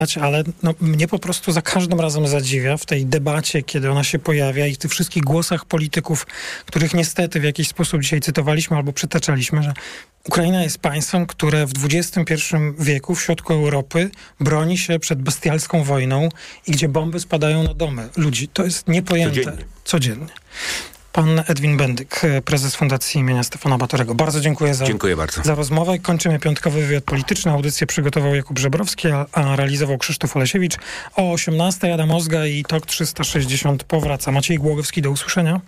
ale mnie po prostu za każdym razem zadziwia w tej debacie, kiedy ona się pojawia i w tych wszystkich głosach polityków, których niestety w jakiś sposób dzisiaj cytowaliśmy albo przytaczaliśmy, że Ukraina jest państwem, które w XXI wieku w środku Europy broni się przed bestialską wojną i gdzie bomby spadają na domy ludzi. To jest niepojęte. Codziennie. Pan Edwin Bendyk, prezes Fundacji imienia Stefana Batorego. Bardzo dziękuję za rozmowę. Kończymy piątkowy wywiad polityczny. Audycję przygotował Jakub Żebrowski, a realizował Krzysztof Olesiewicz. O 18:00 Adam Ozga i TOK 360 powraca. Maciej Głogowski, do usłyszenia.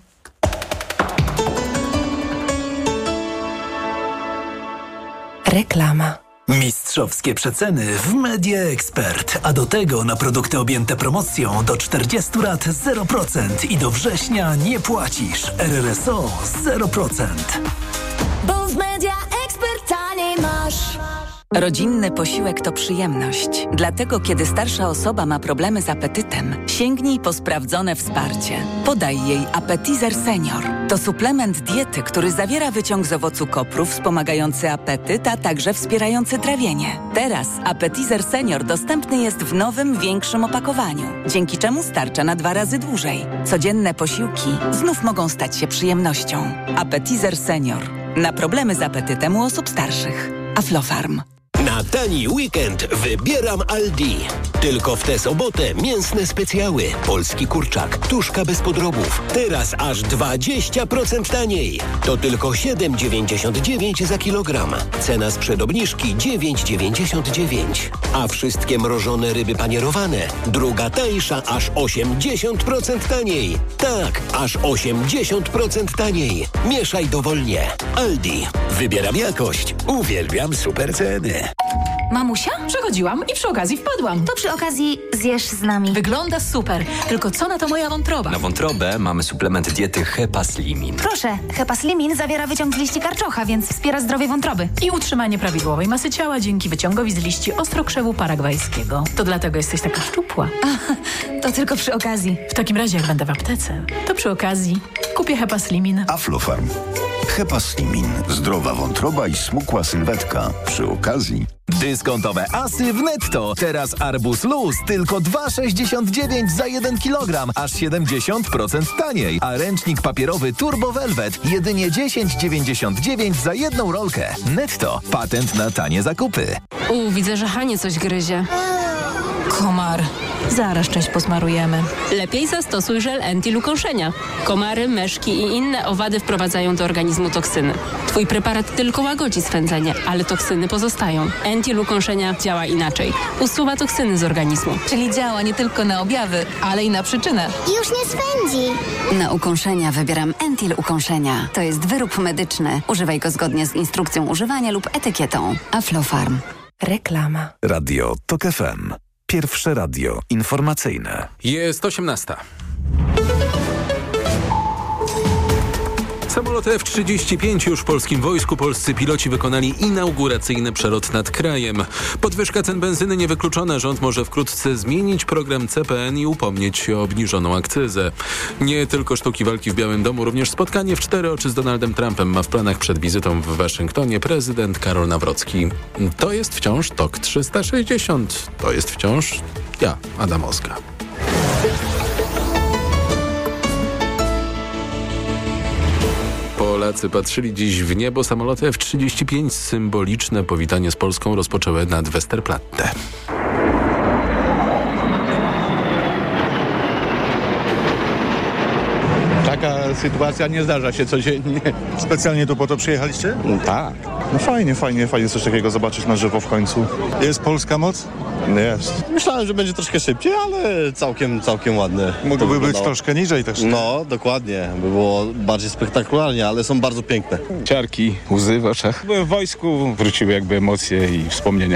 Reklama. Mistrzowskie przeceny w Media Expert, a do tego na produkty objęte promocją do 40 lat 0% i do września nie płacisz. RRSO 0%. Bo w Media Expert taniej masz. Rodzinny posiłek to przyjemność. Dlatego, kiedy starsza osoba ma problemy z apetytem, sięgnij po sprawdzone wsparcie. Podaj jej Appetizer Senior. To suplement diety, który zawiera wyciąg z owocu kopru wspomagający apetyt, a także wspierający trawienie. Teraz Appetizer Senior dostępny jest w nowym, większym opakowaniu, dzięki czemu starcza na 2 razy dłużej. Codzienne posiłki znów mogą stać się przyjemnością. Appetizer Senior. Na problemy z apetytem u osób starszych. Aflofarm. Na tani weekend wybieram Aldi. Tylko w tę sobotę mięsne specjały. Polski kurczak, tuszka bez podrobów. Teraz aż 20% taniej. To tylko 7,99 za kilogram. Cena sprzed obniżki 9,99. A wszystkie mrożone ryby panierowane. Druga tańsza aż 80% taniej. Tak, aż 80% taniej. Mieszaj dowolnie. Aldi. Wybieram jakość. Uwielbiam super ceny. Mamusia? Przechodziłam i przy okazji wpadłam. To przy okazji zjesz z nami. Wygląda super, tylko co na to moja wątroba? Na wątrobę mamy suplement diety Hepaslimin. Proszę, Hepaslimin zawiera wyciąg z liści karczocha, więc wspiera zdrowie wątroby. I utrzymanie prawidłowej masy ciała dzięki wyciągowi z liści ostrokrzewu paragwajskiego. To dlatego jesteś taka szczupła. To tylko przy okazji. W takim razie, jak będę w aptece, to przy okazji kupię Hepaslimin. Aflofarm. Hepaslimin. Zdrowa wątroba i smukła sylwetka. Przy okazji. Dyskontowe asy w Netto. Teraz arbuz luz tylko 2,69 za 1 kg, aż 70% taniej. A ręcznik papierowy Turbo Velvet jedynie 10,99 za 1 rolkę. Netto. Patent na tanie zakupy. Widzę, że Hanie coś gryzie. Komar. Zaraz część posmarujemy. Lepiej zastosuj żel Entil ukąszenia. Komary, myszki i inne owady wprowadzają do organizmu toksyny. Twój preparat tylko łagodzi swędzenie, ale toksyny pozostają. Entil ukąszenia działa inaczej. Usuwa toksyny z organizmu. Czyli działa nie tylko na objawy, ale i na przyczynę. Już nie swędzi. Na ukąszenia wybieram Entil ukąszenia. To jest wyrób medyczny. Używaj go zgodnie z instrukcją używania lub etykietą. Aflofarm. Reklama. Radio TOK FM. Pierwsze radio informacyjne. Jest 18:00. Samolot F-35 już w polskim wojsku. Polscy piloci wykonali inauguracyjny przelot nad krajem. Podwyżka cen benzyny niewykluczona. Rząd może wkrótce zmienić program CPN i upomnieć się o obniżoną akcyzę. Nie tylko sztuki walki w Białym Domu, również spotkanie w 4 oczy z Donaldem Trumpem ma w planach przed wizytą w Waszyngtonie prezydent Karol Nawrocki. To jest wciąż TOK 360. To jest wciąż ja, Adam Ozga. Polacy patrzyli dziś w niebo. Samoloty F-35, symboliczne powitanie z Polską rozpoczęły nad Westerplatte. Taka sytuacja nie zdarza się codziennie. Specjalnie tu po to przyjechaliście? Tak. No fajnie coś takiego zobaczyć na żywo w końcu. Jest polska moc? Jest. Myślałem, że będzie troszkę szybciej, ale całkiem ładne. Mogłoby być troszkę niżej też. No, dokładnie. By było bardziej spektakularnie, ale są bardzo piękne. Ciarki, łzy w oczach. Byłem w wojsku, wróciły jakby emocje i wspomnienia.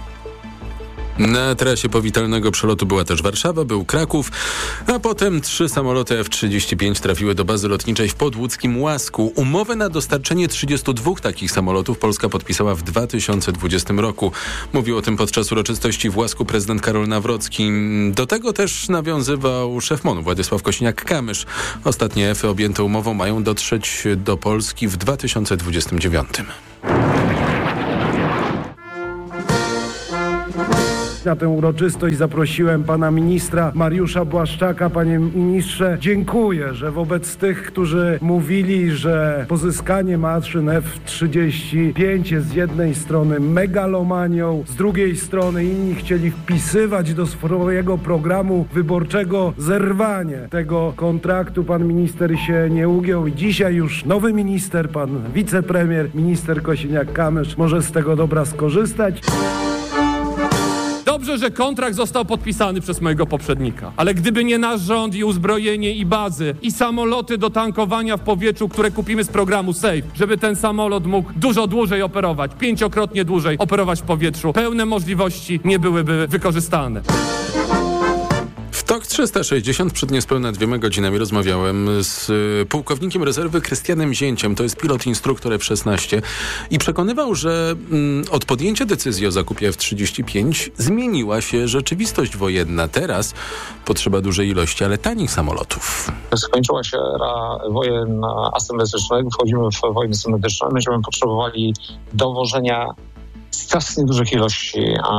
Na trasie powitalnego przelotu była też Warszawa, był Kraków, a potem 3 samoloty F-35 trafiły do bazy lotniczej w podłódzkim Łasku. Umowę na dostarczenie 32 takich samolotów Polska podpisała w 2020 roku. Mówił o tym podczas uroczystości w Łasku prezydent Karol Nawrocki. Do tego też nawiązywał szef MON-u Władysław Kosiniak-Kamysz. Ostatnie F-y objęte umową mają dotrzeć do Polski w 2029. Na tę uroczystość zaprosiłem pana ministra Mariusza Błaszczaka. Panie ministrze, dziękuję, że wobec tych, którzy mówili, że pozyskanie maszyn F-35 jest z jednej strony megalomanią, z drugiej strony inni chcieli wpisywać do swojego programu wyborczego zerwanie tego kontraktu. Pan minister się nie ugiął i dzisiaj już nowy minister, pan wicepremier, minister Kosiniak-Kamysz może z tego dobra skorzystać. Dobrze, że kontrakt został podpisany przez mojego poprzednika. Ale gdyby nie nasz rząd i uzbrojenie i bazy i samoloty do tankowania w powietrzu, które kupimy z programu SAFE, żeby ten samolot mógł dużo dłużej operować, 5-krotnie dłużej operować w powietrzu, pełne możliwości nie byłyby wykorzystane. W TOK 360 przed niespełna 2 godzinami rozmawiałem z pułkownikiem rezerwy Krystianem Zięciem, to jest pilot instruktor F-16 i przekonywał, że od podjęcia decyzji o zakupie F-35 zmieniła się rzeczywistość wojenna. Teraz potrzeba dużej ilości, ale tanich samolotów. Skończyła się era wojen asymetrycznych, wchodzimy w wojny symetryczne. Będziemy potrzebowali dowożenia strasznie dużych ilości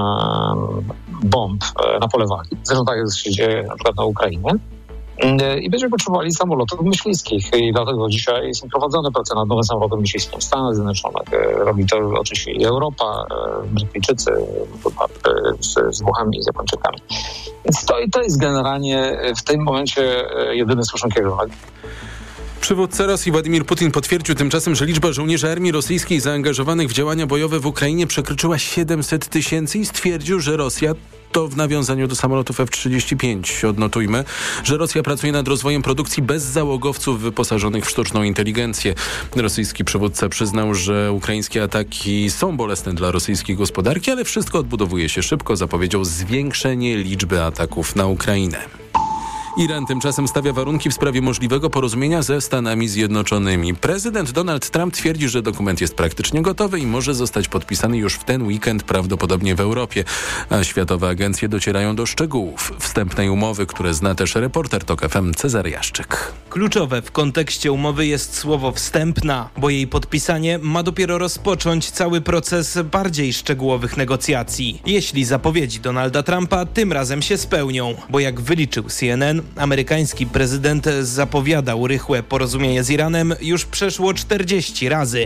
bomb na pole walki. Zresztą tak się dzieje na przykład na Ukrainie. I będziemy potrzebowali samolotów myśliwskich i dlatego dzisiaj są prowadzone prace nad nowym samolotem myśliwskim w Stanach Zjednoczonych. Robi to oczywiście i Europa, Brytyjczycy z Włochami i z Japończykami. Więc to jest generalnie w tym momencie jedyny słuszny kierunek. Przywódca Rosji Władimir Putin potwierdził tymczasem, że liczba żołnierzy armii rosyjskiej zaangażowanych w działania bojowe w Ukrainie przekroczyła 700 000 i stwierdził, że Rosja, to w nawiązaniu do samolotów F-35, odnotujmy, że Rosja pracuje nad rozwojem produkcji bezzałogowców wyposażonych w sztuczną inteligencję. Rosyjski przywódca przyznał, że ukraińskie ataki są bolesne dla rosyjskiej gospodarki, ale wszystko odbudowuje się szybko. Zapowiedział zwiększenie liczby ataków na Ukrainę. Iran tymczasem stawia warunki w sprawie możliwego porozumienia ze Stanami Zjednoczonymi. Prezydent Donald Trump twierdzi, że dokument jest praktycznie gotowy i może zostać podpisany już w ten weekend, prawdopodobnie w Europie. A światowe agencje docierają do szczegółów wstępnej umowy, które zna też reporter TOK FM Cezary Jaszczyk. Kluczowe w kontekście umowy jest słowo wstępna, bo jej podpisanie ma dopiero rozpocząć cały proces bardziej szczegółowych negocjacji. Jeśli zapowiedzi Donalda Trumpa tym razem się spełnią, bo jak wyliczył CNN, amerykański prezydent zapowiadał rychłe porozumienie z Iranem już przeszło 40 razy.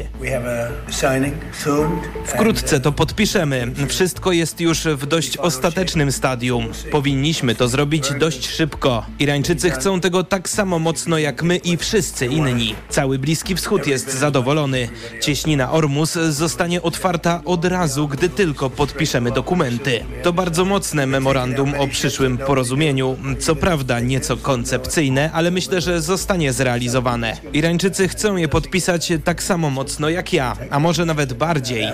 Wkrótce to podpiszemy. Wszystko jest już w dość ostatecznym stadium. Powinniśmy to zrobić dość szybko. Irańczycy chcą tego tak samo mocno jak my i wszyscy inni. Cały Bliski Wschód jest zadowolony. Cieśnina Ormus zostanie otwarta od razu, gdy tylko podpiszemy dokumenty. To bardzo mocne memorandum o przyszłym porozumieniu. Co prawda nieco koncepcyjne, ale myślę, że zostanie zrealizowane. Irańczycy chcą je podpisać tak samo mocno jak ja, a może nawet bardziej.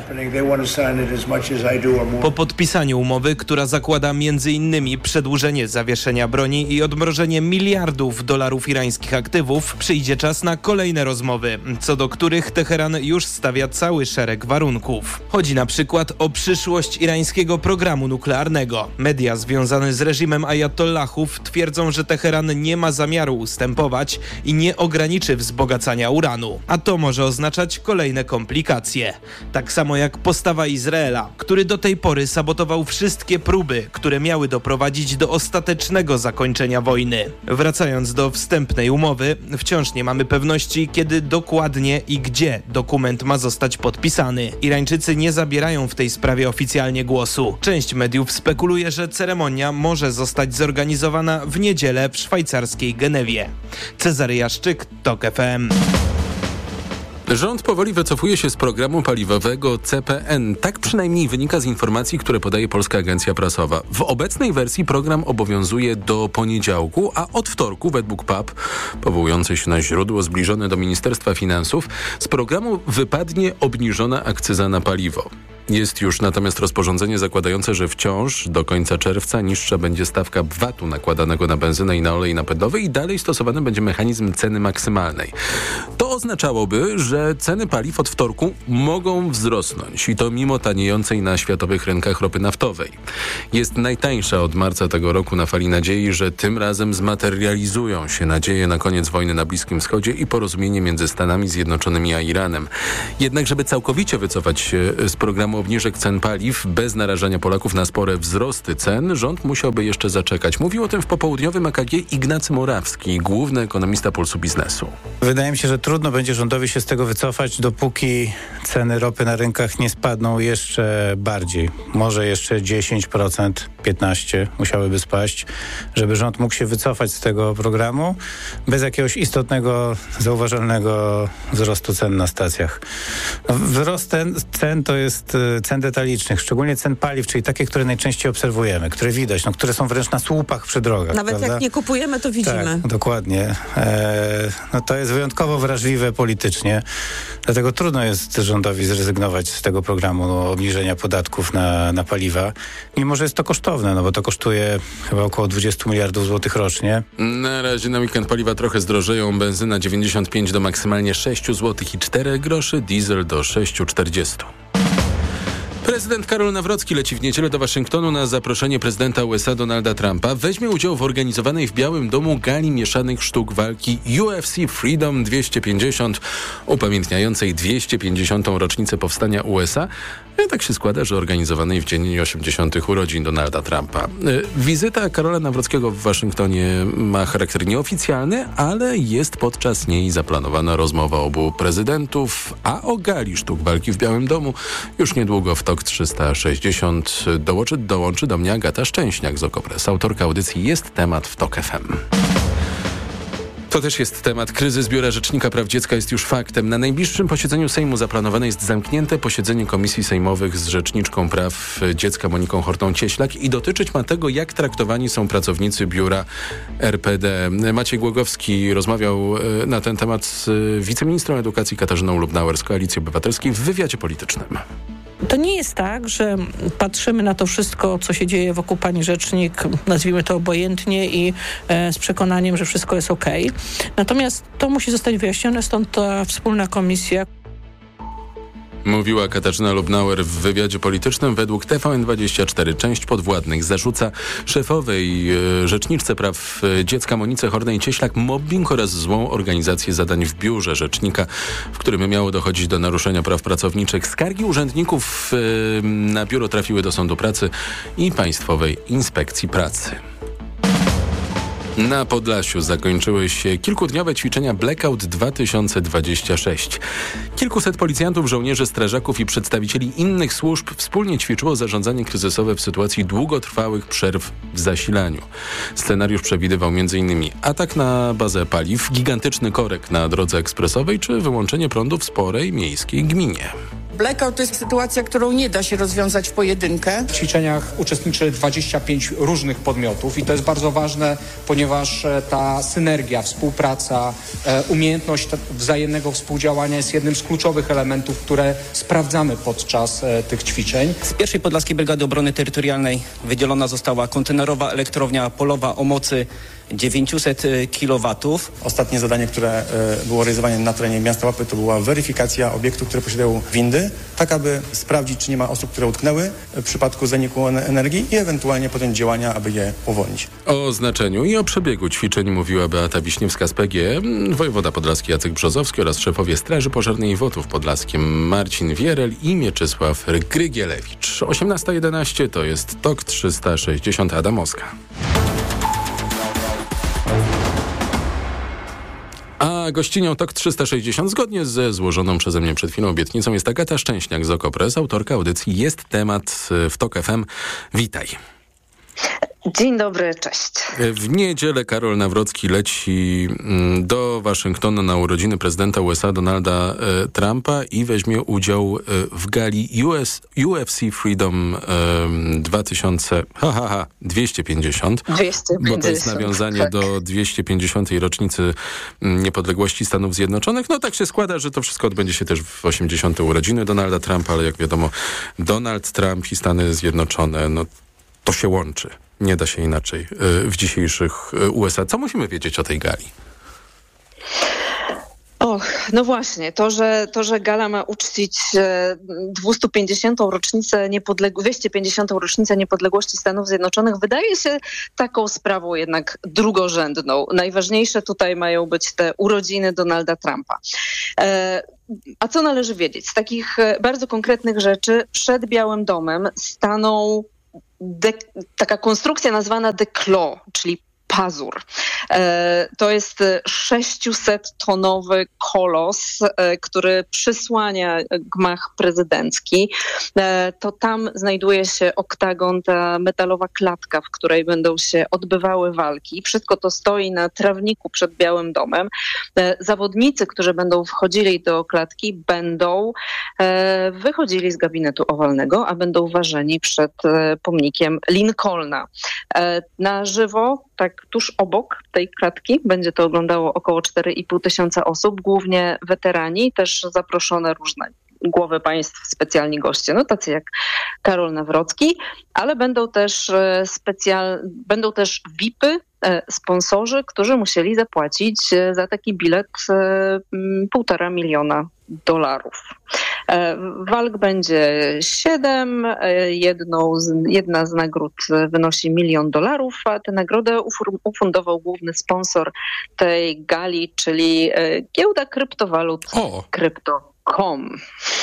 Po podpisaniu umowy, która zakłada m.in. przedłużenie zawieszenia broni i odmrożenie miliardów dolarów irańskich aktywów, przyjdzie czas na kolejne rozmowy, co do których Teheran już stawia cały szereg warunków. Chodzi na przykład o przyszłość irańskiego programu nuklearnego. Media związane z reżimem ajatollahów twierdzą, że Teheran nie ma zamiaru ustępować i nie ograniczy wzbogacania uranu. A to może oznaczać kolejne komplikacje. Tak samo jak postawa Izraela, który do tej pory sabotował wszystkie próby, które miały doprowadzić do ostatecznego zakończenia wojny. Wracając do wstępnej umowy, wciąż nie mamy pewności, kiedy dokładnie i gdzie dokument ma zostać podpisany. Irańczycy nie zabierają w tej sprawie oficjalnie głosu. Część mediów spekuluje, że ceremonia może zostać zorganizowana w niedzielę w szwajcarskiej Genewie. Cezary Jaszczyk, TOK FM. Rząd powoli wycofuje się z programu paliwowego CPN. Tak przynajmniej wynika z informacji, które podaje Polska Agencja Prasowa. W obecnej wersji program obowiązuje do poniedziałku, a od wtorku według PAP, powołujący się na źródło zbliżone do Ministerstwa Finansów, z programu wypadnie obniżona akcyza na paliwo. Jest już natomiast rozporządzenie zakładające, że wciąż do końca czerwca niższa będzie stawka VAT-u nakładanego na benzynę i na olej napędowy i dalej stosowany będzie mechanizm ceny maksymalnej. To oznaczałoby, że ceny paliw od wtorku mogą wzrosnąć i to mimo taniejącej na światowych rynkach ropy naftowej. Jest najtańsza od marca tego roku na fali nadziei, że tym razem zmaterializują się nadzieje na koniec wojny na Bliskim Wschodzie i porozumienie między Stanami Zjednoczonymi a Iranem. Jednak żeby całkowicie wycofać się z programu obniżek cen paliw bez narażania Polaków na spore wzrosty cen, rząd musiałby jeszcze zaczekać. Mówił o tym w popołudniowym AKG Ignacy Morawski, główny ekonomista Pulsu Biznesu. Wydaje mi się, że trudno będzie rządowi się z tego wycofać, dopóki ceny ropy na rynkach nie spadną jeszcze bardziej. Może jeszcze 10%, 15% musiałyby spaść, żeby rząd mógł się wycofać z tego programu bez jakiegoś istotnego, zauważalnego wzrostu cen na stacjach. No, wzrost cen to jest cen detalicznych, szczególnie cen paliw, czyli takie, które najczęściej obserwujemy, które widać, które są wręcz na słupach przy drogach. Nawet prawda? Jak nie kupujemy, to widzimy. Tak, dokładnie. To jest wyjątkowo wrażliwe politycznie, dlatego trudno jest rządowi zrezygnować z tego programu obniżenia podatków na paliwa, mimo że jest to kosztowne, bo to kosztuje chyba około 20 miliardów złotych rocznie. Na razie na weekend paliwa trochę zdrożeją, benzyna 95 do maksymalnie 6 zł i 4 groszy, diesel do 6,40. Prezydent Karol Nawrocki leci w niedzielę do Waszyngtonu na zaproszenie prezydenta USA Donalda Trumpa. Weźmie udział w organizowanej w Białym Domu gali mieszanych sztuk walki UFC Freedom 250, upamiętniającej 250. rocznicę powstania USA. I tak się składa, że organizowanej w dzień 80. urodzin Donalda Trumpa. Wizyta Karola Nawrockiego w Waszyngtonie ma charakter nieoficjalny, ale jest podczas niej zaplanowana rozmowa obu prezydentów, a o gali sztuk walki w Białym Domu już niedługo w TOK 360 dołączy do mnie Agata Szczęśniak z Okopres. Autorka audycji Jest Temat w TOK FM. To też jest temat. Kryzys Biura Rzecznika Praw Dziecka jest już faktem. Na najbliższym posiedzeniu Sejmu zaplanowane jest zamknięte posiedzenie komisji sejmowych z rzeczniczką praw dziecka Moniką Hortą-Cieślak i dotyczyć ma tego, jak traktowani są pracownicy biura RPD. Maciej Głogowski rozmawiał na ten temat z wiceministrą edukacji Katarzyną Lubnauer z Koalicji Obywatelskiej w wywiadzie politycznym. To nie jest tak, że patrzymy na to wszystko, co się dzieje wokół pani rzecznik, nazwijmy to obojętnie i z przekonaniem, że wszystko jest okej. Natomiast to musi zostać wyjaśnione, stąd ta wspólna komisja. Mówiła Katarzyna Lubnauer w wywiadzie politycznym. Według TVN24 część podwładnych zarzuca szefowej rzeczniczce praw dziecka Monice Hortej-Cieślak mobbing oraz złą organizację zadań w biurze rzecznika, w którym miało dochodzić do naruszenia praw pracowniczych. Skargi urzędników na biuro trafiły do Sądu Pracy i Państwowej Inspekcji Pracy. Na Podlasiu zakończyły się kilkudniowe ćwiczenia Blackout 2026. Kilkuset policjantów, żołnierzy, strażaków i przedstawicieli innych służb wspólnie ćwiczyło zarządzanie kryzysowe w sytuacji długotrwałych przerw w zasilaniu. Scenariusz przewidywał m.in. atak na bazę paliw, gigantyczny korek na drodze ekspresowej czy wyłączenie prądu w sporej miejskiej gminie. Blackout to jest sytuacja, którą nie da się rozwiązać w pojedynkę. W ćwiczeniach uczestniczy 25 różnych podmiotów i to jest bardzo ważne, ponieważ ta synergia, współpraca, umiejętność wzajemnego współdziałania jest jednym z kluczowych elementów, które sprawdzamy podczas tych ćwiczeń. Z 1. Podlaskiej Brygady Obrony Terytorialnej wydzielona została kontenerowa elektrownia polowa o mocy 900 kW. Ostatnie zadanie, które było realizowane na terenie miasta Łapy, to była weryfikacja obiektów, które posiadają windy, tak aby sprawdzić, czy nie ma osób, które utknęły w przypadku zaniku energii i ewentualnie podjąć działania, aby je powolnić. O znaczeniu i o przebiegu ćwiczeń mówiła Beata Wiśniewska z PGE, wojewoda podlaski Jacek Brzozowski oraz szefowie Straży Pożarnej i WOT-u w Podlaskim Marcin Wierel i Mieczysław Grygielewicz. 18:11 to jest TOK 360 Adamowska. A gościnią TOK 360 zgodnie ze złożoną przeze mnie przed chwilą obietnicą jest Agata Szczęśniak z Okopres, autorka audycji Jest Temat w TOK FM. Witaj. Dzień dobry, cześć. W niedzielę Karol Nawrocki leci do Waszyngtonu na urodziny prezydenta USA Donalda Trumpa i weźmie udział w gali UFC Freedom 250, bo to jest nawiązanie tak. do 250. rocznicy niepodległości Stanów Zjednoczonych. No tak się składa, że to wszystko odbędzie się też w 80. urodziny Donalda Trumpa, ale jak wiadomo, Donald Trump i Stany Zjednoczone, no to się łączy. Nie da się inaczej w dzisiejszych USA. Co musimy wiedzieć o tej gali? No właśnie, to, że gala ma uczcić 250. rocznicę niepodległości Stanów Zjednoczonych, wydaje się taką sprawą jednak drugorzędną. Najważniejsze tutaj mają być te urodziny Donalda Trumpa. A co należy wiedzieć? Z takich bardzo konkretnych rzeczy przed Białym Domem stanął taka konstrukcja nazwana The Claw, czyli pazur. To jest 600-tonowy kolos, który przysłania gmach prezydencki. To tam znajduje się oktagon, ta metalowa klatka, w której będą się odbywały walki. Wszystko to stoi na trawniku przed Białym Domem. Zawodnicy, którzy będą wchodzili do klatki, będą wychodzili z gabinetu owalnego, a będą ważeni przed pomnikiem Lincolna. Na żywo, tak tuż obok tej klatki, będzie to oglądało około 4,5 tysiąca osób, głównie weterani, też zaproszone różne głowy państw, specjalni goście, no tacy jak Karol Nawrocki, ale będą też VIP-y, sponsorzy, którzy musieli zapłacić za taki bilet $1,5 miliona. Walk będzie 7, jedna z nagród wynosi $1 milion, a tę nagrodę ufundował główny sponsor tej gali, czyli giełda kryptowalut Crypto.com.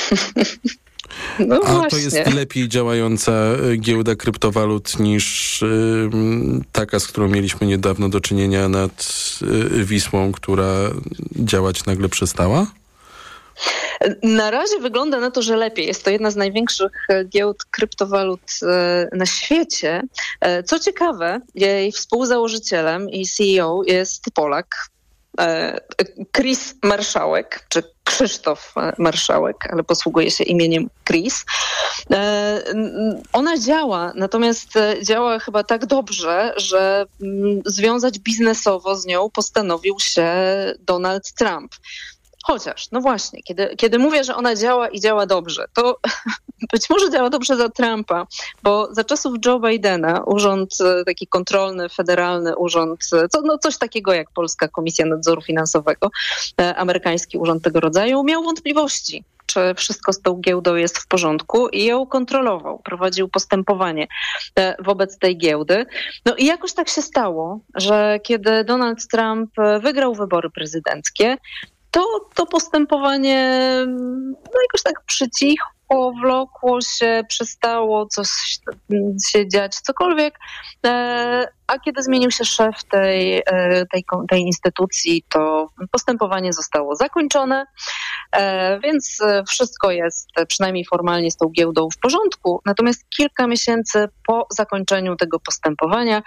No a właśnie. to jest lepiej działająca giełda kryptowalut niż taka, z którą mieliśmy niedawno do czynienia nad Wisłą, która działać nagle przestała? Na razie wygląda na to, że lepiej. Jest to jedna z największych giełd kryptowalut na świecie. Co ciekawe, jej współzałożycielem i CEO jest Polak, Chris Marszałek, czy Krzysztof Marszałek, ale posługuje się imieniem Chris. Ona działa, natomiast działa chyba tak dobrze, że związać biznesowo z nią postanowił się Donald Trump. Chociaż, no właśnie, kiedy mówię, że ona działa i działa dobrze, to być może działa dobrze za Trumpa, bo za czasów Joe Bidena urząd taki kontrolny, federalny urząd, coś takiego jak Polska Komisja Nadzoru Finansowego, amerykański urząd tego rodzaju, miał wątpliwości, czy wszystko z tą giełdą jest w porządku i ją kontrolował, prowadził postępowanie wobec tej giełdy. No i jakoś tak się stało, że kiedy Donald Trump wygrał wybory prezydenckie, to postępowanie jakoś tak przycichło, wlokło się, przestało coś się dziać, cokolwiek. A kiedy zmienił się szef tej instytucji, to postępowanie zostało zakończone, więc wszystko jest przynajmniej formalnie z tą giełdą w porządku. Natomiast kilka miesięcy po zakończeniu tego postępowania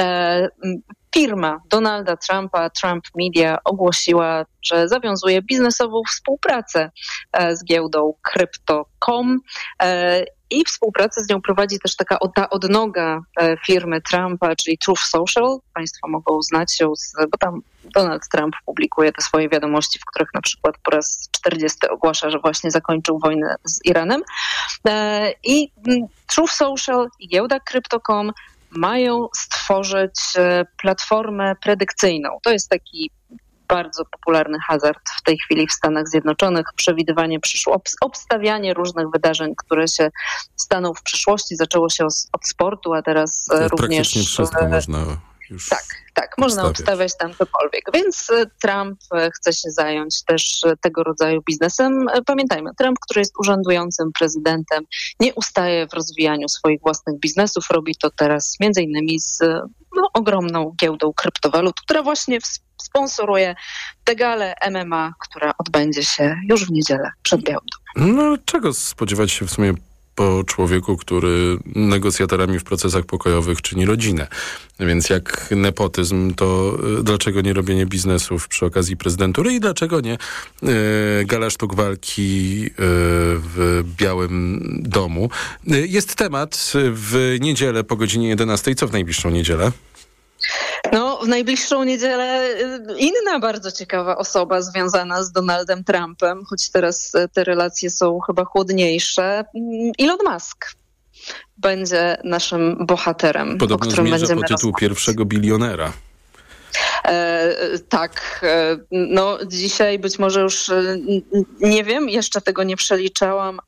firma Donalda Trumpa, Trump Media, ogłosiła, że zawiązuje biznesową współpracę z giełdą Crypto.com i współpracę z nią prowadzi też ta odnoga firmy Trumpa, czyli Truth Social. Państwo mogą znać ją, bo tam Donald Trump publikuje te swoje wiadomości, w których na przykład po raz 40 ogłasza, że właśnie zakończył wojnę z Iranem. I Truth Social i giełda Crypto.com mają stworzyć platformę predykcyjną. To jest taki bardzo popularny hazard w tej chwili w Stanach Zjednoczonych, przewidywanie obstawianie różnych wydarzeń, które się staną w przyszłości. Zaczęło się od sportu, a teraz również... Praktycznie wszystko można już... Tak, można obstawiać tam cokolwiek. Więc Trump chce się zająć też tego rodzaju biznesem. Pamiętajmy, Trump, który jest urzędującym prezydentem, nie ustaje w rozwijaniu swoich własnych biznesów. Robi to teraz między innymi z ogromną giełdą kryptowalut, która właśnie sponsoruje tę galę MMA, która odbędzie się już w niedzielę przed Białym Domem. No ale czego spodziewać się w sumie po człowieku, który negocjatorami w procesach pokojowych czyni rodzinę. Więc jak nepotyzm, to dlaczego nie robienie biznesów przy okazji prezydentury i dlaczego nie gala sztuk walki w Białym Domu? Jest temat w niedzielę po godzinie 11. Co w najbliższą niedzielę? No, w najbliższą niedzielę inna bardzo ciekawa osoba związana z Donaldem Trumpem, choć teraz te relacje są chyba chłodniejsze. Elon Musk będzie naszym bohaterem. Podobno zmierza po tytuł pierwszego bilionera. Tak, no dzisiaj być może już nie wiem, jeszcze tego nie przeliczałam,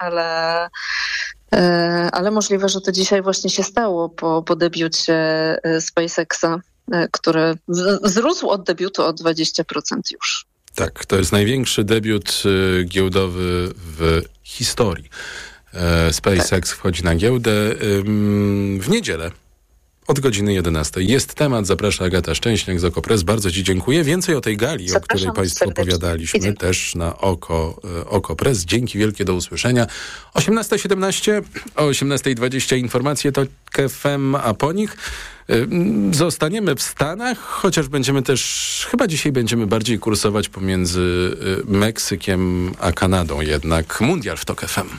ale możliwe, że to dzisiaj właśnie się stało po debiucie SpaceXa, który wzrósł od debiutu o 20% już. Tak, to jest największy debiut giełdowy w historii. SpaceX wchodzi na giełdę w niedzielę od godziny 11. Jest temat, zaprasza Agata Szczęśniak z OKO.press. Bardzo Ci dziękuję. Więcej o tej gali, o której Państwu opowiadaliśmy, też na OKO.press. Dzięki wielkie, do usłyszenia. 18:17, o 18:20 informacje TOK FM, a po nich zostaniemy w Stanach, chociaż będziemy też, chyba dzisiaj będziemy bardziej kursować pomiędzy Meksykiem a Kanadą, jednak mundial w TOK FM.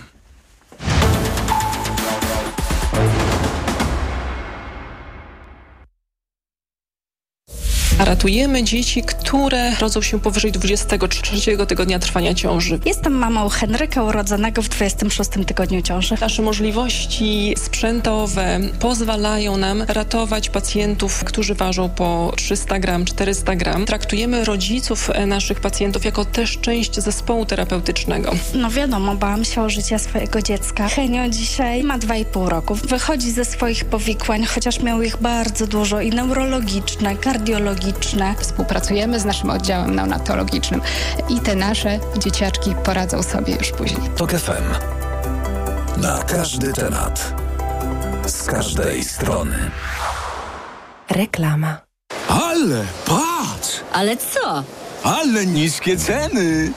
Ratujemy dzieci, które rodzą się powyżej 23 tygodnia trwania ciąży. Jestem mamą Henryka, urodzonego w 26 tygodniu ciąży. Nasze możliwości sprzętowe pozwalają nam ratować pacjentów, którzy ważą po 300 gram, 400 gram. Traktujemy rodziców naszych pacjentów jako też część zespołu terapeutycznego. No wiadomo, bałam się o życie swojego dziecka. Henio dzisiaj ma 2,5 roku. Wychodzi ze swoich powikłań, chociaż miał ich bardzo dużo i neurologiczne, kardiologiczne. Współpracujemy z naszym oddziałem neonatologicznym i te nasze dzieciaczki poradzą sobie już później. TOK FM. Na każdy temat. Z każdej strony. Reklama. Ale patrz! Ale co? Ale niskie ceny!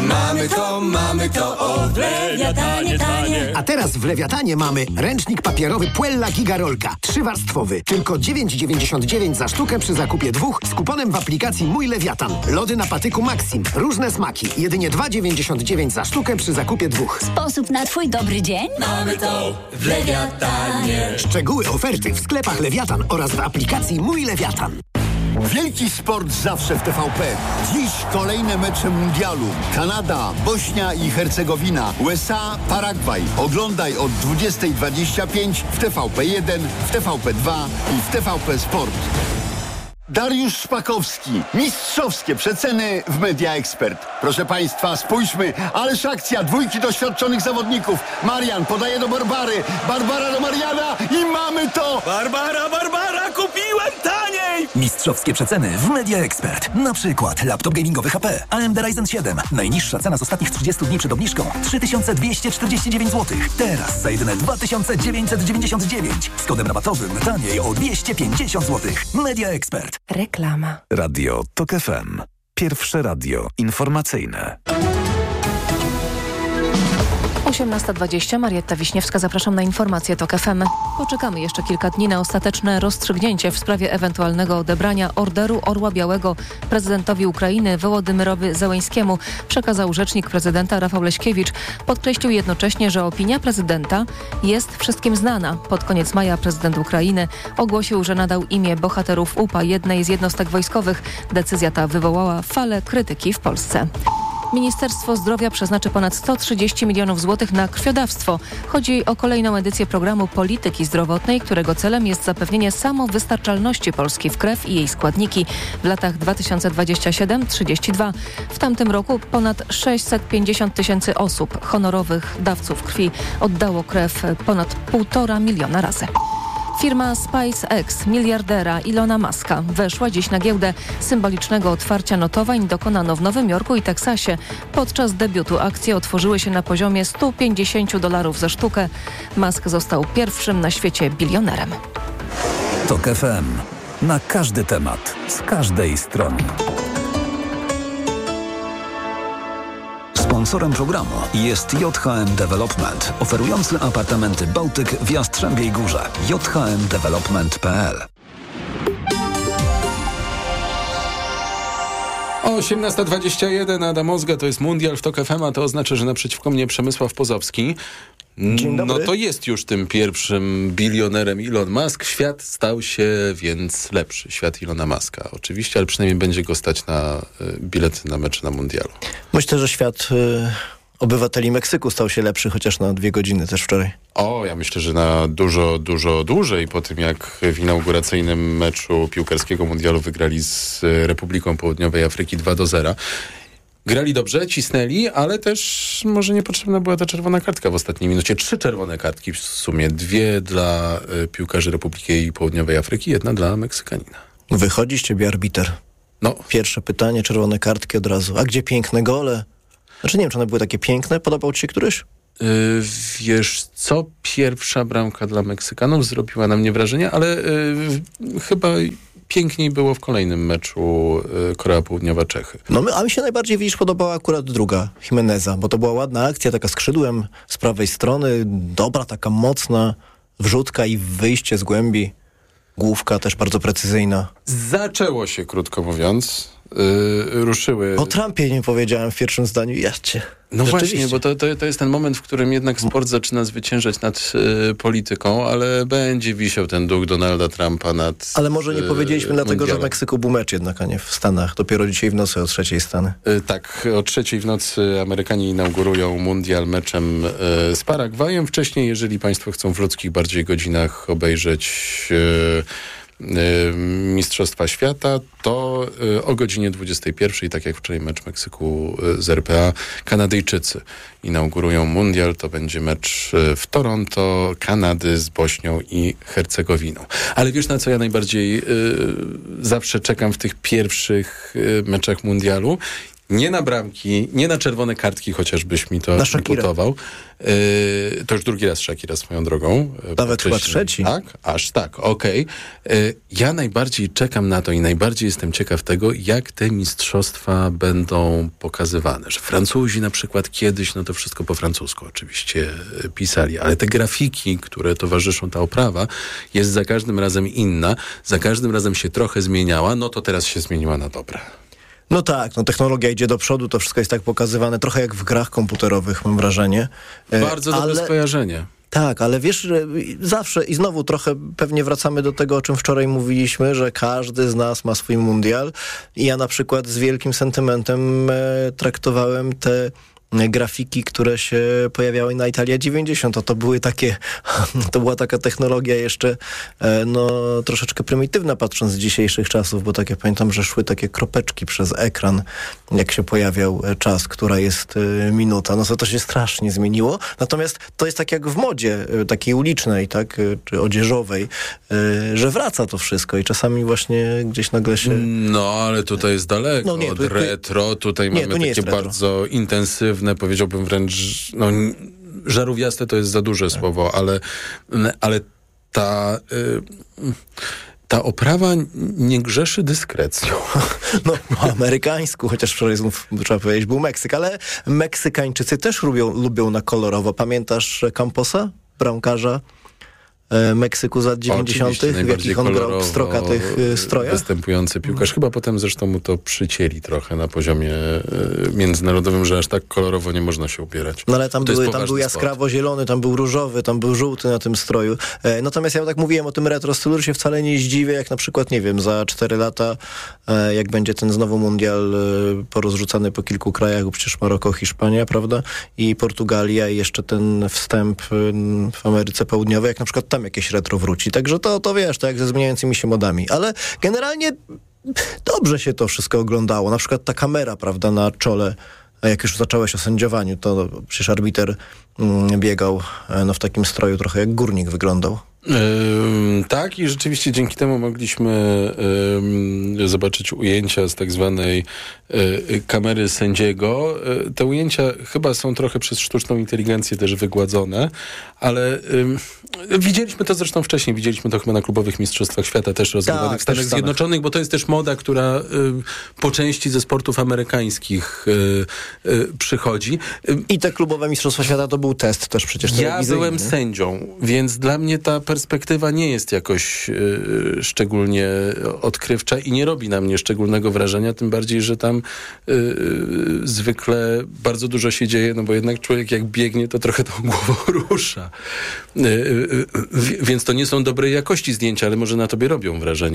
Mamy to w Lewiatanie tanie. A teraz w Lewiatanie mamy ręcznik papierowy Puella Gigarolka 3-warstwowy. Tylko 9,99 za sztukę przy zakupie 2 z kuponem w aplikacji Mój Lewiatan. Lody na patyku Maxim. Różne smaki. Jedynie 2,99 za sztukę przy zakupie 2. Sposób na twój dobry dzień? Mamy to w Lewiatanie. Szczegóły oferty w sklepach Lewiatan oraz w aplikacji Mój Lewiatan. Wielki sport zawsze w TVP. Dziś kolejne mecze mundialu. Kanada, Bośnia i Hercegowina, USA, Paragwaj. Oglądaj od 20:25 w TVP1, w TVP2 i w TVP Sport. Dariusz Szpakowski. Mistrzowskie przeceny w Media Expert. Proszę Państwa, spójrzmy. Ależ akcja, 2 doświadczonych zawodników. Marian podaje do Barbary. Barbara do Mariana i mamy to! Barbara, kupiłem taniej! Mistrzowskie przeceny w Media Expert. Na przykład laptop gamingowy HP AMD Ryzen 7. Najniższa cena z ostatnich 30 dni przed obniżką 3249 zł. Teraz za jedyne 2999. Z kodem rabatowym taniej o 250 zł. Media Expert. Reklama. Radio TOK FM. Pierwsze radio informacyjne. 18:20, Marietta Wiśniewska, zapraszam na informacje TOK FM. Poczekamy jeszcze kilka dni na ostateczne rozstrzygnięcie w sprawie ewentualnego odebrania Orderu Orła Białego prezydentowi Ukrainy Wołodymyrowi Zełenskiemu, przekazał rzecznik prezydenta Rafał Leśkiewicz. Podkreślił jednocześnie, że opinia prezydenta jest wszystkim znana. Pod koniec maja prezydent Ukrainy ogłosił, że nadał imię bohaterów UPA jednej z jednostek wojskowych. Decyzja ta wywołała falę krytyki w Polsce. Ministerstwo Zdrowia przeznaczy ponad 130 milionów złotych na krwiodawstwo. Chodzi o kolejną edycję programu polityki zdrowotnej, którego celem jest zapewnienie samowystarczalności Polski w krew i jej składniki w latach 2027-32. W tamtym roku ponad 650 tysięcy osób, honorowych dawców krwi, oddało krew ponad 1,5 miliona razy. Firma SpaceX miliardera Ilona Muska weszła dziś na giełdę. Symbolicznego otwarcia notowań dokonano w Nowym Jorku i Teksasie. Podczas debiutu akcje otworzyły się na poziomie $150 za sztukę. Musk został pierwszym na świecie bilionerem. TOK FM. Na każdy temat. Z każdej strony. Sponsorem programu jest JHM Development, oferujący apartamenty Bałtyk w Jastrzębiej Górze. jhmdevelopment.pl. 18:21, Adam Ozga, to jest mundial w TOK FM, a to oznacza, że naprzeciwko mnie Przemysław Pozowski. Dzień dobry. No to jest już tym pierwszym bilionerem Elon Musk. Świat stał się więc lepszy, świat Elona Muska. Oczywiście, ale przynajmniej będzie go stać na bilety na mecze na mundialu. Myślę, że świat obywateli Meksyku stał się lepszy, chociaż na 2 godziny też wczoraj. Ja myślę, że na dużo, dużo dłużej po tym, jak w inauguracyjnym meczu piłkarskiego mundialu wygrali z Republiką Południowej Afryki 2-0. Grali dobrze, cisnęli, ale też może niepotrzebna była ta czerwona kartka w ostatniej minucie. 3 czerwone kartki w sumie. 2 dla piłkarzy Republiki Południowej Afryki, 1 dla Meksykanina. Wychodzi z ciebie arbiter. Pierwsze pytanie, czerwone kartki od razu. A gdzie piękne gole? Znaczy nie wiem, czy one były takie piękne. Podobał ci się któryś? Wiesz co? Pierwsza bramka dla Meksykanów zrobiła na mnie wrażenie, ale chyba piękniej było w kolejnym meczu Korea Południowa-Czechy. A mi się najbardziej, podobała akurat druga, Jimeneza, bo to była ładna akcja, taka skrzydłem z prawej strony, dobra, taka mocna wrzutka i wyjście z głębi. Główka też bardzo precyzyjna. Zaczęło się, krótko mówiąc. Ruszyły... O Trumpie nie powiedziałem w pierwszym zdaniu. No właśnie, bo to jest ten moment, w którym jednak sport zaczyna zwyciężać nad polityką, ale będzie wisiał ten duch Donalda Trumpa nad Ale może nie powiedzieliśmy dlatego, że w Meksyku był mecz jednak, a nie w Stanach. Dopiero dzisiaj w nocy o 3:00 Stany. Tak, o 3:00 w nocy Amerykanie inaugurują mundial meczem z Paragwajem. Wcześniej, jeżeli państwo chcą w ludzkich bardziej godzinach obejrzeć Mistrzostwa Świata, to o godzinie 21:00, tak jak wczoraj mecz Meksyku z RPA, Kanadyjczycy inaugurują mundial. To będzie mecz w Toronto, Kanady z Bośnią i Hercegowiną. Ale wiesz, na co ja najbardziej zawsze czekam w tych pierwszych meczach mundialu? Nie na bramki, nie na czerwone kartki, chociażbyś mi to imputował. To już drugi raz Shakira swoją drogą. Nawet chyba trzeci. Tak? Aż tak, okej. Ja najbardziej czekam na to i najbardziej jestem ciekaw tego, jak te mistrzostwa będą pokazywane. Że Francuzi na przykład kiedyś, to wszystko po francusku oczywiście pisali, ale te grafiki, które towarzyszą ta oprawa, jest za każdym razem inna, za każdym razem się trochę zmieniała, to teraz się zmieniła na dobre. No tak, technologia idzie do przodu, to wszystko jest tak pokazywane, trochę jak w grach komputerowych, mam wrażenie. Bardzo dobre skojarzenie. Tak, ale wiesz, że zawsze i znowu trochę pewnie wracamy do tego, o czym wczoraj mówiliśmy, że każdy z nas ma swój mundial i ja na przykład z wielkim sentymentem traktowałem te grafiki, które się pojawiały na Italia 90. To była taka technologia jeszcze troszeczkę prymitywna, patrząc z dzisiejszych czasów, bo tak ja pamiętam, że szły takie kropeczki przez ekran, jak się pojawiał czas, która jest minuta. To się strasznie zmieniło. Natomiast to jest tak jak w modzie takiej ulicznej, tak, czy odzieżowej, że wraca to wszystko i czasami właśnie gdzieś nagle się... ale tutaj jest daleko od retro. Tutaj mamy takie bardzo intensywne, powiedziałbym wręcz, żarówiaste to jest za duże słowo, ale ta oprawa nie grzeszy dyskrecją. Po amerykańsku, chociaż wczoraj znów, trzeba powiedzieć, był Meksyk, ale Meksykańczycy też lubią na kolorowo. Pamiętasz Camposa, bramkarza Meksyku z lat 90., w jakich on grał w strokatych strojach? Występujący piłkarz. Chyba potem zresztą mu to przycięli trochę na poziomie międzynarodowym, że aż tak kolorowo nie można się ubierać. Ale tam był jaskrawo zielony, tam był różowy, tam był żółty na tym stroju. Natomiast ja tak mówiłem o tym retro stylu, że się wcale nie zdziwię, jak na przykład, nie wiem, za 4 lata, jak będzie ten znowu mundial porozrzucany po kilku krajach, bo przecież Maroko, Hiszpania, prawda? I Portugalia i jeszcze ten wstęp w Ameryce Południowej, jak na przykład tam jakieś retro wróci. Także to wiesz, tak jak ze zmieniającymi się modami. Ale generalnie dobrze się to wszystko oglądało. Na przykład ta kamera, prawda, na czole, jak już zacząłeś o sędziowaniu, to przecież arbiter biegał w takim stroju trochę jak górnik wyglądał. Tak, i rzeczywiście dzięki temu mogliśmy zobaczyć ujęcia z tak zwanej kamery sędziego. Te ujęcia chyba są trochę przez sztuczną inteligencję też wygładzone, ale widzieliśmy to zresztą wcześniej, widzieliśmy to chyba na klubowych mistrzostwach świata też rozgrywanych w Stanach Zjednoczonych, bo to jest też moda, która po części ze sportów amerykańskich przychodzi. I te klubowe mistrzostwa świata to był test też przecież telewizyjny. Ja byłem sędzią, więc dla mnie ta perspektywa nie jest jakoś szczególnie odkrywcza i nie robi na mnie szczególnego wrażenia, tym bardziej, że tam zwykle bardzo dużo się dzieje, bo jednak człowiek jak biegnie, to trochę tą głową rusza. Więc to nie są dobrej jakości zdjęcia, ale może na tobie robią wrażenie.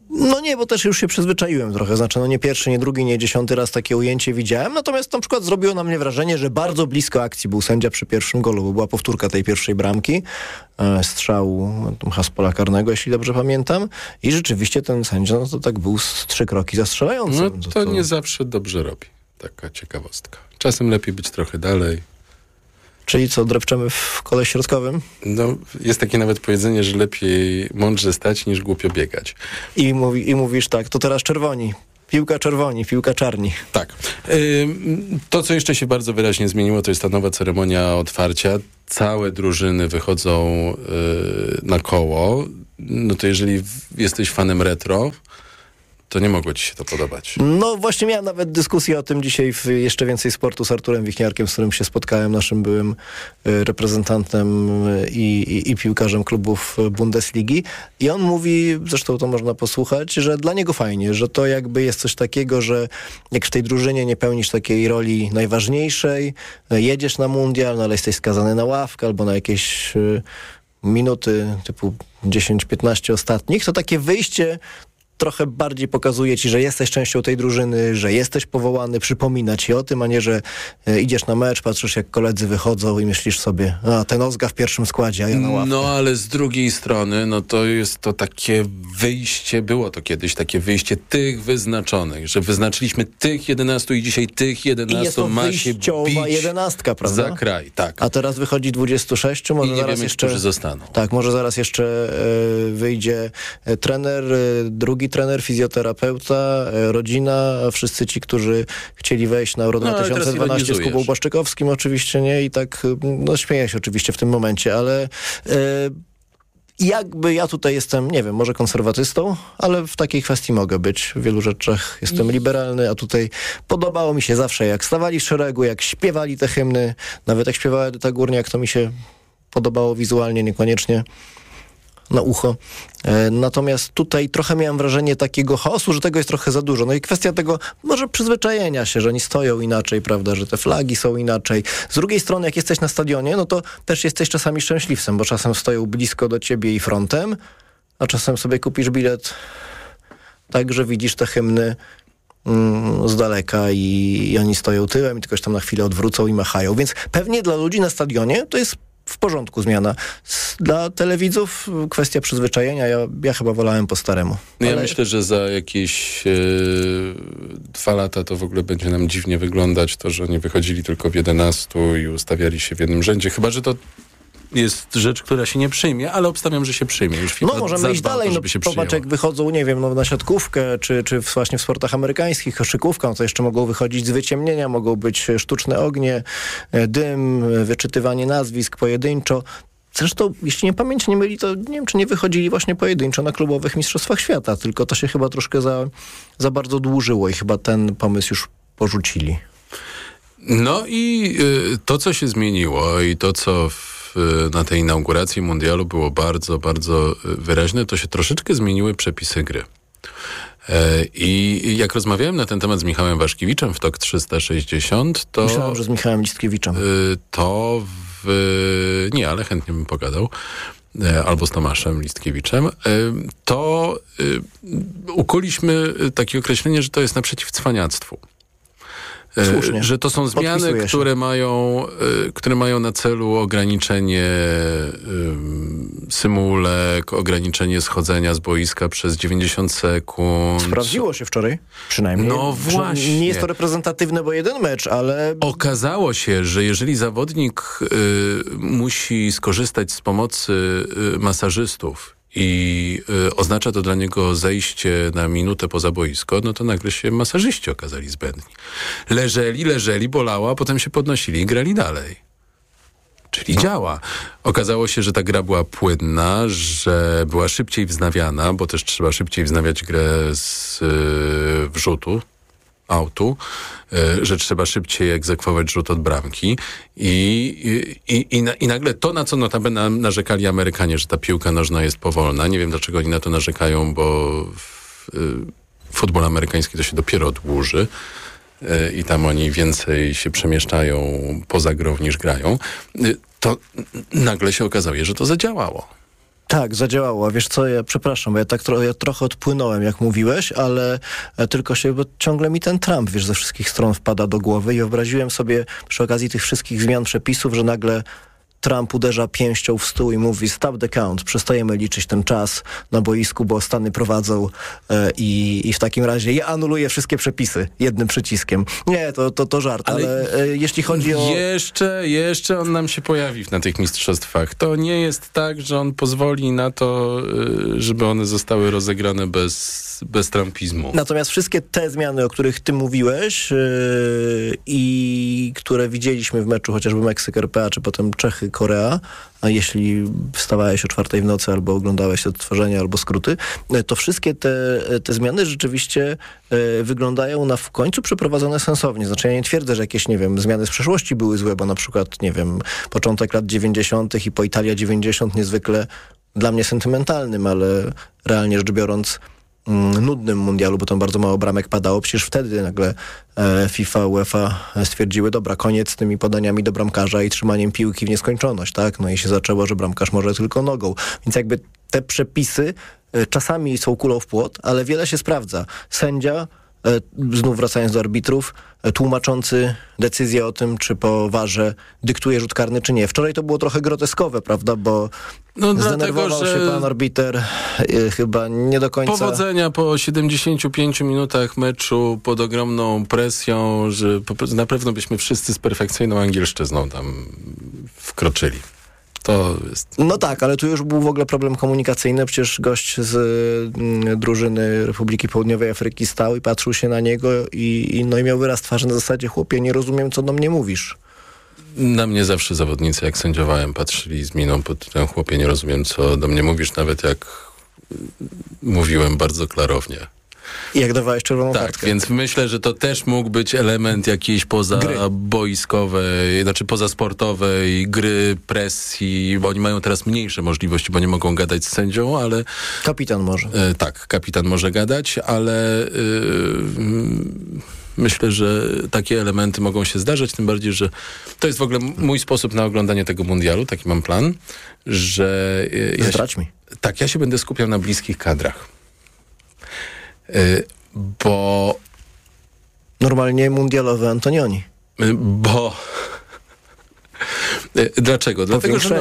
No nie, bo też już się przyzwyczaiłem trochę. Znaczy, nie pierwszy, nie drugi, nie 10 raz takie ujęcie widziałem. Natomiast na przykład zrobiło na mnie wrażenie, że bardzo blisko akcji był sędzia przy pierwszym golu, bo była powtórka tej pierwszej bramki, strzału z pola karnego, jeśli dobrze pamiętam. I rzeczywiście ten sędzia, to tak był z 3 kroki za strzelającym. No to nie zawsze dobrze robi. Taka ciekawostka. Czasem lepiej być trochę dalej. Czyli co, drepczemy w kole środkowym? No, jest takie nawet powiedzenie, że lepiej mądrze stać niż głupio biegać. I mówisz tak, to teraz czerwoni. Piłka czerwoni, piłka czarni. Tak. To, co jeszcze się bardzo wyraźnie zmieniło, to jest ta nowa ceremonia otwarcia. Całe drużyny wychodzą na koło. No to jeżeli jesteś fanem retro, to nie mogło ci się to podobać. No właśnie miałem nawet dyskusję o tym dzisiaj w Jeszcze Więcej Sportu z Arturem Wichniarkiem, z którym się spotkałem, naszym byłym reprezentantem i piłkarzem klubów Bundesligi. I on mówi, zresztą to można posłuchać, że dla niego fajnie, że to jakby jest coś takiego, że jak w tej drużynie nie pełnisz takiej roli najważniejszej, jedziesz na mundial, no ale jesteś skazany na ławkę albo na jakieś minuty typu 10-15 ostatnich, to takie wyjście trochę bardziej pokazuje ci, że jesteś częścią tej drużyny, że jesteś powołany, przypomina ci o tym, a nie, że idziesz na mecz, patrzysz jak koledzy wychodzą i myślisz sobie, ten Ozga w pierwszym składzie, a ja na ławce. No ale z drugiej strony, no to jest to takie wyjście, było to kiedyś takie wyjście tych wyznaczonych, że wyznaczyliśmy tych 11 i dzisiaj tych 11 ma się bić 11, prawda? Za kraj, tak. A teraz wychodzi 26, może i nie zaraz wiemy, jeszcze którzy zostaną. Tak, może zaraz jeszcze wyjdzie trener, drugi trener, fizjoterapeuta, rodzina, wszyscy ci, którzy chcieli wejść na Euro 2012 z Kubą Błaszczykowskim oczywiście, nie? I tak, no śmieję się oczywiście w tym momencie, ale jakby ja tutaj jestem, nie wiem, może konserwatystą, ale w takiej kwestii mogę być. W wielu rzeczach jestem liberalny, a tutaj podobało mi się zawsze, jak stawali w szeregu, jak śpiewali te hymny, nawet jak śpiewała Edyta Górniak, to mi się podobało wizualnie, niekoniecznie na ucho. Natomiast tutaj trochę miałem wrażenie takiego chaosu, że tego jest trochę za dużo. No i kwestia tego, może przyzwyczajenia się, że oni stoją inaczej, prawda, że te flagi są inaczej. Z drugiej strony, jak jesteś na stadionie, no to też jesteś czasami szczęśliwcem, bo czasem stoją blisko do ciebie i frontem, a czasem sobie kupisz bilet tak, że widzisz te hymny z daleka i oni stoją tyłem i tylko się tam na chwilę odwrócą i machają. Więc pewnie dla ludzi na stadionie to jest w porządku zmiana. Dla telewidzów kwestia przyzwyczajenia. Ja chyba wolałem po staremu. Ja myślę, że za jakieś 2 lata to w ogóle będzie nam dziwnie wyglądać to, że oni wychodzili tylko w 11 i ustawiali się w jednym rzędzie. Chyba, że to jest rzecz, która się nie przyjmie, ale obstawiam, że się przyjmie. Już no możemy iść dalej, popatrz jak wychodzą, nie wiem, na siatkówkę, czy właśnie w sportach amerykańskich, koszykówką, to jeszcze mogą wychodzić z wyciemnienia, mogą być sztuczne ognie, dym, wyczytywanie nazwisk pojedynczo. Zresztą, jeśli nie pamięć nie myli, to nie wiem, czy nie wychodzili właśnie pojedynczo na klubowych mistrzostwach świata, tylko to się chyba troszkę za bardzo dłużyło i chyba ten pomysł już porzucili. No i to, co się zmieniło i to, co na tej inauguracji mundialu było bardzo, bardzo wyraźne, to się troszeczkę zmieniły przepisy gry. I jak rozmawiałem na ten temat z Michałem Waszkiewiczem w TOK 360, to... Myślałem, że z Michałem Listkiewiczem. Nie, ale chętnie bym pogadał. Albo z Tomaszem Listkiewiczem, to ukuliśmy takie określenie, że to jest naprzeciw cwaniactwu. Słusznie. Że to są zmiany, które mają na celu ograniczenie symulek, ograniczenie schodzenia z boiska przez 90 sekund. Sprawdziło się wczoraj, przynajmniej. No właśnie. Nie jest to reprezentatywne, bo jeden mecz, ale... Okazało się, że jeżeli zawodnik musi skorzystać z pomocy masażystów i oznacza to dla niego zejście na minutę poza boisko, no to nagle się masażyści okazali zbędni. Leżeli, bolało, a potem się podnosili i grali dalej. Czyli działa. Okazało się, że ta gra była płynna, że była szybciej wznawiana, bo też trzeba szybciej wznawiać grę z wrzutu, autu, że trzeba szybciej egzekwować rzut od bramki i nagle to, na co notabene narzekali Amerykanie, że ta piłka nożna jest powolna. Nie wiem, dlaczego oni na to narzekają, bo futbol amerykański to się dopiero dłuży i tam oni więcej się przemieszczają poza grą niż grają. To nagle się okazało, że to zadziałało. Tak, zadziałało. Wiesz co, ja przepraszam, bo ja trochę odpłynąłem, jak mówiłeś, ale tylko bo ciągle mi ten Trump, wiesz, ze wszystkich stron wpada do głowy i wyobraziłem sobie przy okazji tych wszystkich zmian przepisów, że nagle Trump uderza pięścią w stół i mówi stop the count, przestajemy liczyć ten czas na boisku, bo Stany prowadzą i w takim razie ja anuluję wszystkie przepisy jednym przyciskiem. Nie, to żart, ale jeśli chodzi o... Jeszcze on nam się pojawi na tych mistrzostwach. To nie jest tak, że on pozwoli na to, żeby one zostały rozegrane bez trumpizmu. Natomiast wszystkie te zmiany, o których ty mówiłeś i które widzieliśmy w meczu chociażby Meksyk-RPA, czy potem Czechy-Korea, a jeśli wstawałeś o 4:00 w nocy albo oglądałeś odtworzenia albo skróty, to wszystkie te zmiany rzeczywiście wyglądają na w końcu przeprowadzone sensownie. Znaczy ja nie twierdzę, że jakieś, nie wiem, zmiany z przeszłości były złe, bo na przykład, nie wiem, początek lat 90. i po Italia 90 niezwykle dla mnie sentymentalnym, ale realnie rzecz biorąc nudnym mundialu, bo tam bardzo mało bramek padało. Przecież wtedy nagle FIFA, UEFA stwierdziły, dobra, koniec z tymi podaniami do bramkarza i trzymaniem piłki w nieskończoność, tak? No i się zaczęło, że bramkarz może tylko nogą. Więc jakby te przepisy czasami są kulą w płot, ale wiele się sprawdza. Sędzia, znów wracając do arbitrów, tłumaczący decyzję o tym, czy po warze dyktuje rzut karny, czy nie. Wczoraj to było trochę groteskowe, prawda, bo zdenerwował się pan arbiter chyba nie do końca... Powodzenia po 75 minutach meczu pod ogromną presją, że na pewno byśmy wszyscy z perfekcyjną angielszczyzną tam wkroczyli. To jest... No tak, ale tu już był w ogóle problem komunikacyjny. Przecież gość z drużyny Republiki Południowej Afryki stał i patrzył się na niego i miał wyraz twarzy na zasadzie, chłopie, nie rozumiem, co do mnie mówisz. Na mnie zawsze zawodnicy, jak sędziowałem, patrzyli z miną pod tym, chłopie, nie rozumiem, co do mnie mówisz, nawet jak mówiłem bardzo klarownie. I jak dawałeś czerwoną kartkę. Tak, więc myślę, że to też mógł być element jakiejś pozaboiskowej, znaczy pozasportowej gry, presji, bo oni mają teraz mniejsze możliwości, bo nie mogą gadać z sędzią, ale... Kapitan może. Tak, kapitan może gadać, ale myślę, że takie elementy mogą się zdarzać, tym bardziej, że to jest w ogóle mój sposób na oglądanie tego mundialu, taki mam plan, że... Zdradź mi. Tak, ja się będę skupiał na bliskich kadrach. Bo... Normalnie mundialowy Antonioni. Bo... Dlaczego? Dlatego, że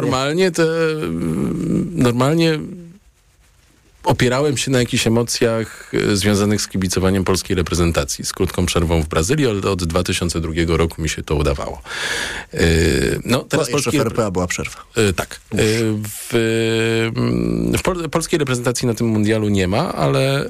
normalnie opierałem się na jakichś emocjach związanych z kibicowaniem polskiej reprezentacji, z krótką przerwą w Brazylii, ale od 2002 roku mi się to udawało. Teraz jeszcze w RPA była przerwa. Tak. W polskiej reprezentacji na tym mundialu nie ma, ale...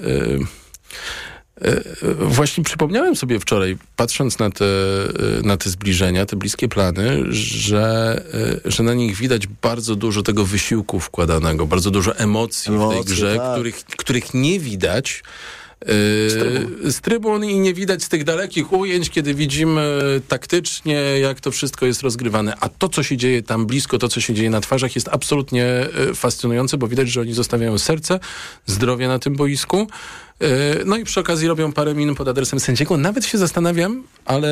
Właśnie przypomniałem sobie wczoraj, patrząc na te zbliżenia, te bliskie plany, że na nich widać bardzo dużo tego wysiłku wkładanego, bardzo dużo emocji w tej grze, tak. których nie widać z trybun i nie widać z tych dalekich ujęć, kiedy widzimy taktycznie, jak to wszystko jest rozgrywane. A to, co się dzieje tam blisko, to, co się dzieje na twarzach, jest absolutnie fascynujące, bo widać, że oni zostawiają serce, zdrowie na tym boisku. No i przy okazji robią parę min pod adresem sędziego. Nawet się zastanawiam,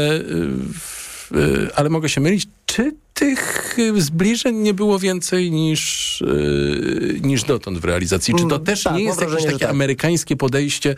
ale mogę się mylić, czy tych zbliżeń nie było więcej niż dotąd w realizacji. Czy to też nie jest jakieś takie amerykańskie podejście,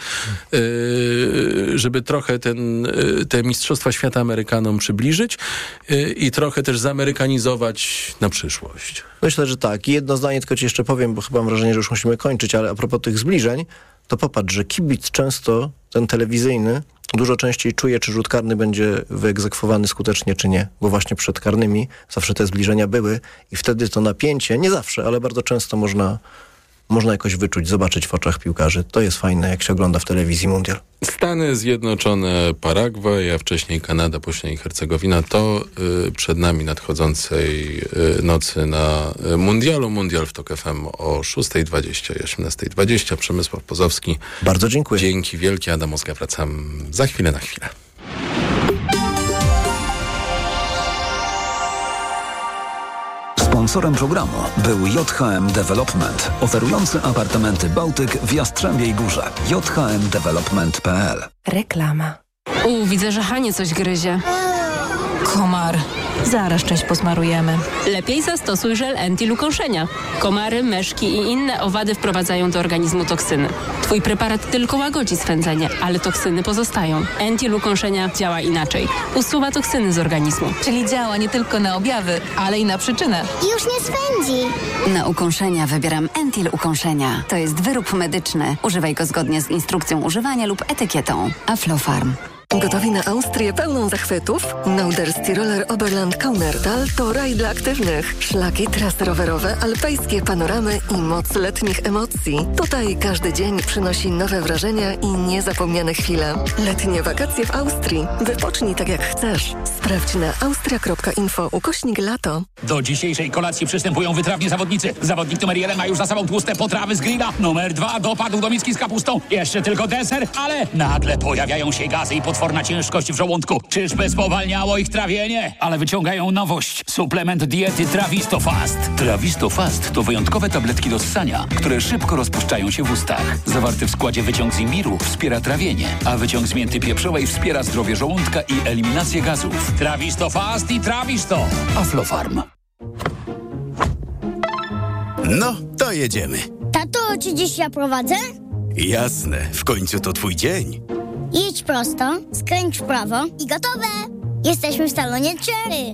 żeby trochę te Mistrzostwa Świata Amerykanom przybliżyć i trochę też zamerykanizować na przyszłość? Myślę, że tak. I jedno zdanie tylko ci jeszcze powiem, bo chyba mam wrażenie, że już musimy kończyć, ale a propos tych zbliżeń, to popatrz, że kibic często, ten telewizyjny, dużo częściej czuje, czy rzut karny będzie wyegzekwowany skutecznie, czy nie. Bo właśnie przed karnymi zawsze te zbliżenia były i wtedy to napięcie, nie zawsze, ale bardzo często można jakoś wyczuć, zobaczyć w oczach piłkarzy. To jest fajne, jak się ogląda w telewizji mundial. Stany Zjednoczone, Paragwaj, a wcześniej Kanada, Bośnia i Hercegowina. To przed nami nadchodzącej nocy na mundialu. Mundial w TOK FM o 6:20 i 18:20. Przemysław Pozowski. Bardzo dziękuję. Dzięki wielkie. Adam Ozga. Wracam za chwilę na chwilę. Sponsorem programu był JHM Development, oferujący apartamenty Bałtyk w Jastrzębiej Górze. jhmdevelopment.pl. Reklama. Widzę, że Hanie coś gryzie. Komar. Zaraz część posmarujemy. Lepiej zastosuj żel Entil ukąszenia. Komary, myszki i inne owady wprowadzają do organizmu toksyny. Twój preparat tylko łagodzi swędzenie, ale toksyny pozostają. Entil ukąszenia działa inaczej. Usuwa toksyny z organizmu. Czyli działa nie tylko na objawy, ale i na przyczynę. Już nie swędzi. Na ukąszenia wybieram Entil ukąszenia. To jest wyrób medyczny. Używaj go zgodnie z instrukcją używania lub etykietą. Aflofarm. Gotowi na Austrię pełną zachwytów? Norderstiroler Oberland Kaunertal to raj dla aktywnych. Szlaki, trasy rowerowe, alpejskie panoramy i moc letnich emocji. Tutaj każdy dzień przynosi nowe wrażenia i niezapomniane chwile. Letnie wakacje w Austrii. Wypocznij tak jak chcesz. Sprawdź na austria.info/lato. Do dzisiejszej kolacji przystępują wytrawni zawodnicy. Zawodnik numer 1 ma już za sobą tłuste potrawy z grilla. Numer 2 dopadł do miski z kapustą. Jeszcze tylko deser, ale nagle pojawiają się gazy i potworna ciężkość w żołądku. Czyżby spowalniało ich trawienie? Ale wyciągają nowość. Suplement diety Travistofast. Travistofast to wyjątkowe tabletki do ssania, które szybko rozpuszczają się w ustach. Zawarty w składzie wyciąg z imbiru wspiera trawienie, a wyciąg z mięty pieprzowej wspiera zdrowie żołądka i eliminację gazów. Travistofast i Travisto. Aflofarm. No, to jedziemy. Tato, czy dziś ja prowadzę? Jasne, w końcu to twój dzień. Jedź prosto, skręć w prawo i gotowe! Jesteśmy w salonie Cherry.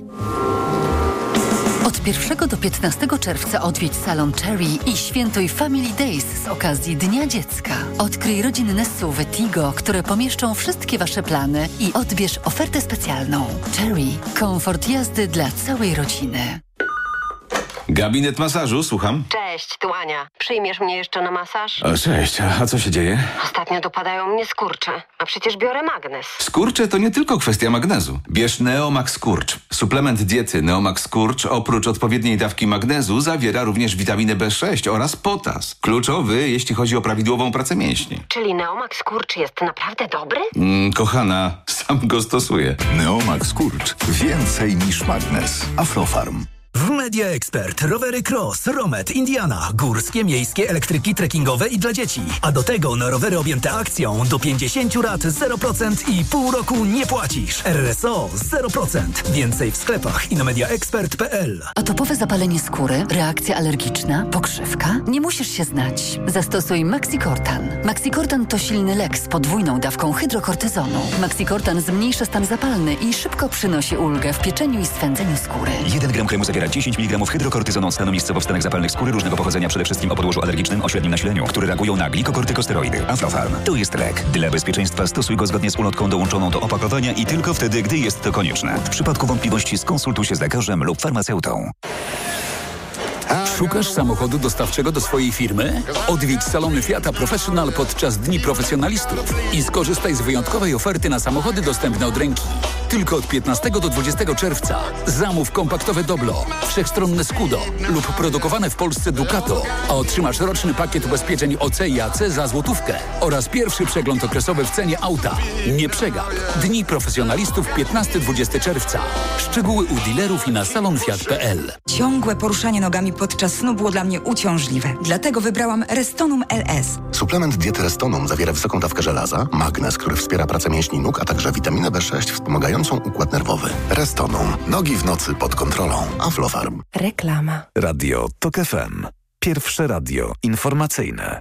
Od 1 do 15 czerwca odwiedź salon Cherry i świętuj Family Days z okazji Dnia Dziecka. Odkryj rodzinne SUV-y Tigo, które pomieszczą wszystkie Wasze plany i odbierz ofertę specjalną. Cherry. Komfort jazdy dla całej rodziny. Gabinet masażu, słucham. Cześć, tu Ania. Przyjmiesz mnie jeszcze na masaż? O, cześć, a co się dzieje? Ostatnio dopadają mnie skurcze, a przecież biorę magnez. Skurcze to nie tylko kwestia magnezu. Bierz Neomax Skurcz. Suplement diety Neomax Skurcz oprócz odpowiedniej dawki magnezu zawiera również witaminę B6 oraz potas. Kluczowy, jeśli chodzi o prawidłową pracę mięśni. Czyli Neomax Skurcz jest naprawdę dobry? Kochana, sam go stosuję. Neomax Skurcz. Więcej niż magnez. Aflofarm. W Media Expert rowery Cross, Romet, Indiana, górskie, miejskie, elektryki, trekkingowe i dla dzieci. A do tego na rowery objęte akcją do 50 lat 0% i pół roku nie płacisz. RSO 0%. Więcej w sklepach i na mediaexpert.pl. Atopowe zapalenie skóry, reakcja alergiczna, pokrzywka? Nie musisz się znać. Zastosuj Maxicortan. Maxicortan to silny lek z podwójną dawką hydrokortyzonu. Maxicortan zmniejsza stan zapalny i szybko przynosi ulgę w pieczeniu i swędzeniu skóry. 1 gram kremu zawiera 10 mg hydrokortyzonu stanu miejscowo w stanach zapalnych skóry różnego pochodzenia, przede wszystkim o podłożu alergicznym o średnim nasileniu, które reagują na glikokortykosteroidy. Aflofarm. To jest lek. Dla bezpieczeństwa stosuj go zgodnie z ulotką dołączoną do opakowania i tylko wtedy, gdy jest to konieczne. W przypadku wątpliwości skonsultuj się z lekarzem lub farmaceutą. Szukasz samochodu dostawczego do swojej firmy? Odwiedź salony Fiata Professional podczas Dni Profesjonalistów i skorzystaj z wyjątkowej oferty na samochody dostępne od ręki. Tylko od 15 do 20 czerwca zamów kompaktowe Doblo, wszechstronne Scudo lub produkowane w Polsce Ducato, a otrzymasz roczny pakiet ubezpieczeń OC i AC za złotówkę oraz pierwszy przegląd okresowy w cenie auta. Nie przegap. Dni Profesjonalistów 15-20 czerwca. Szczegóły u dealerów i na salonfiat.pl. Ciągłe poruszanie nogami podczas snu było dla mnie uciążliwe. Dlatego wybrałam Restonum LS. Suplement diety Restonum zawiera wysoką dawkę żelaza, magnez, który wspiera pracę mięśni nóg, a także witaminę B6 wspomagającą układ nerwowy. Restonum. Nogi w nocy pod kontrolą. Aflofarm. Reklama. Radio TOK FM. Pierwsze radio informacyjne.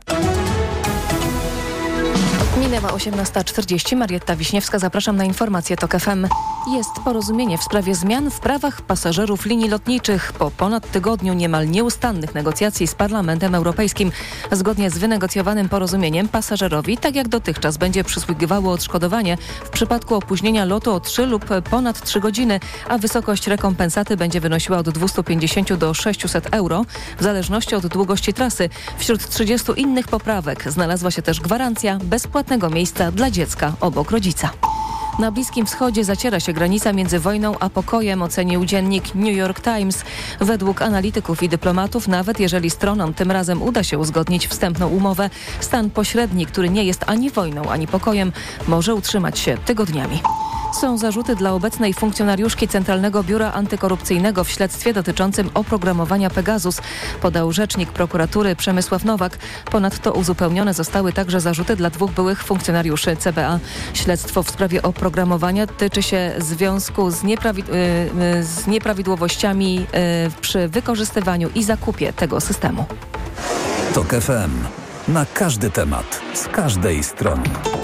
Minęła 18:40. Marietta Wiśniewska, zapraszam na informację TOK FM. Jest porozumienie w sprawie zmian w prawach pasażerów linii lotniczych. Po ponad tygodniu niemal nieustannych negocjacji z Parlamentem Europejskim. Zgodnie z wynegocjowanym porozumieniem pasażerowi, tak jak dotychczas, będzie przysługiwało odszkodowanie w przypadku opóźnienia lotu o 3 lub ponad 3 godziny, a wysokość rekompensaty będzie wynosiła od 250 do 600 euro, w zależności od długości trasy. Wśród 30 innych poprawek znalazła się też gwarancja bezpłatnego miejsca dla dziecka obok rodzica. Na Bliskim Wschodzie zaciera się granica między wojną a pokojem, ocenił dziennik New York Times. Według analityków i dyplomatów, nawet jeżeli stronom tym razem uda się uzgodnić wstępną umowę, stan pośredni, który nie jest ani wojną, ani pokojem, może utrzymać się tygodniami. Są zarzuty dla obecnej funkcjonariuszki Centralnego Biura Antykorupcyjnego w śledztwie dotyczącym oprogramowania Pegasus, podał rzecznik prokuratury Przemysław Nowak. Ponadto uzupełnione zostały także zarzuty dla 2 byłych funkcjonariuszy CBA. Śledztwo w sprawie oprogramowania tyczy się związku z nieprawidłowościami przy wykorzystywaniu i zakupie tego systemu. TOK FM. Na każdy temat, z każdej strony.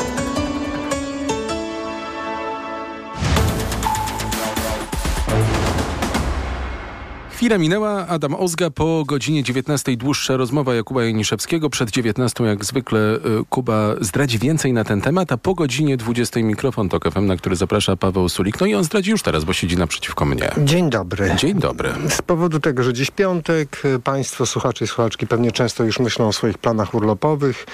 Chwila minęła, Adam Ozga, po godzinie 19 dłuższa rozmowa Jakuba Janiszewskiego. Przed 19 jak zwykle Kuba zdradzi więcej na ten temat, a po godzinie 20 mikrofon TOK FM, na który zaprasza Paweł Sulik. No i on zdradzi już teraz, bo siedzi naprzeciwko mnie. Dzień dobry. Dzień dobry. Z powodu tego, że dziś piątek, państwo, słuchacze i słuchaczki pewnie często już myślą o swoich planach urlopowych.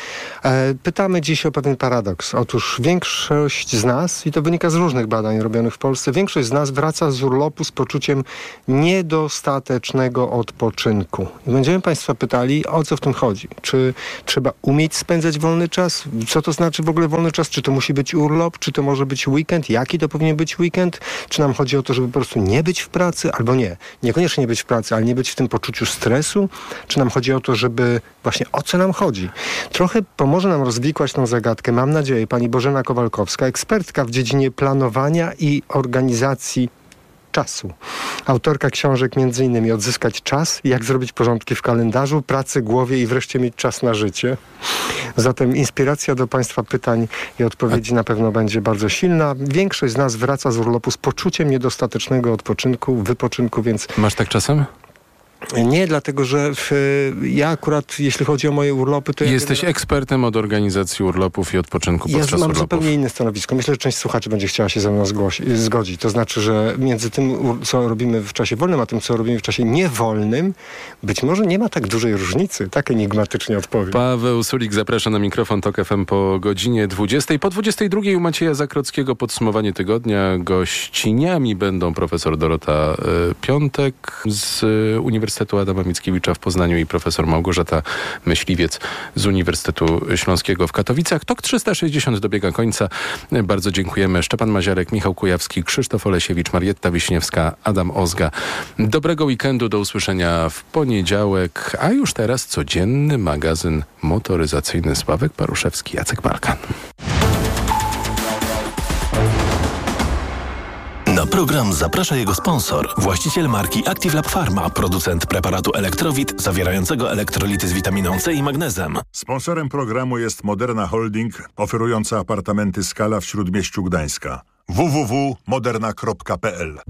Pytamy dziś o pewien paradoks. Otóż większość z nas, i to wynika z różnych badań robionych w Polsce, większość z nas wraca z urlopu z poczuciem niedostatecznego odpoczynku. I będziemy Państwa pytali, o co w tym chodzi. Czy trzeba umieć spędzać wolny czas? Co to znaczy w ogóle wolny czas? Czy to musi być urlop? Czy to może być weekend? Jaki to powinien być weekend? Czy nam chodzi o to, żeby po prostu nie być w pracy? Albo nie. Niekoniecznie nie być w pracy, ale nie być w tym poczuciu stresu? Czy nam chodzi o to, żeby... Właśnie o co nam chodzi? Trochę pomoże nam rozwikłać tą zagadkę, mam nadzieję, pani Bożena Kowalkowska, ekspertka w dziedzinie planowania i organizacji czasu. Autorka książek m.in. Odzyskać czas, jak zrobić porządki w kalendarzu, pracy, głowie i wreszcie mieć czas na życie. Zatem inspiracja do Państwa pytań i odpowiedzi na pewno będzie bardzo silna. Większość z nas wraca z urlopu z poczuciem niedostatecznego odpoczynku, wypoczynku, więc... Masz tak czasem? Nie, dlatego że ja akurat, jeśli chodzi o moje urlopy, to... Jesteś ekspertem od organizacji urlopów i odpoczynku podczas urlopów. Ja mam zupełnie inne stanowisko. Myślę, że część słuchaczy będzie chciała się ze mną zgodzić. To znaczy, że między tym, co robimy w czasie wolnym, a tym, co robimy w czasie niewolnym, być może nie ma tak dużej różnicy. Tak enigmatycznie odpowiem. Paweł Sulik zaprasza na mikrofon TOK FM po godzinie 20. Po 22 u Macieja Zakrockiego podsumowanie tygodnia. Gościniami będą profesor Dorota Piątek z Uniwersytetu Adama Mickiewicza w Poznaniu i profesor Małgorzata Myśliwiec z Uniwersytetu Śląskiego w Katowicach. TOK 360 dobiega końca. Bardzo dziękujemy. Szczepan Maziarek, Michał Kujawski, Krzysztof Olesiewicz, Marietta Wiśniewska, Adam Ozga. Dobrego weekendu, do usłyszenia w poniedziałek, a już teraz codzienny magazyn motoryzacyjny. Sławek Paruszewski, Jacek Balkan. Na program zaprasza jego sponsor, właściciel marki Active Lab Pharma, producent preparatu Elektrowit zawierającego elektrolity z witaminą C i magnezem. Sponsorem programu jest Moderna Holding, oferująca apartamenty Skala w Śródmieściu Gdańska. www.moderna.pl.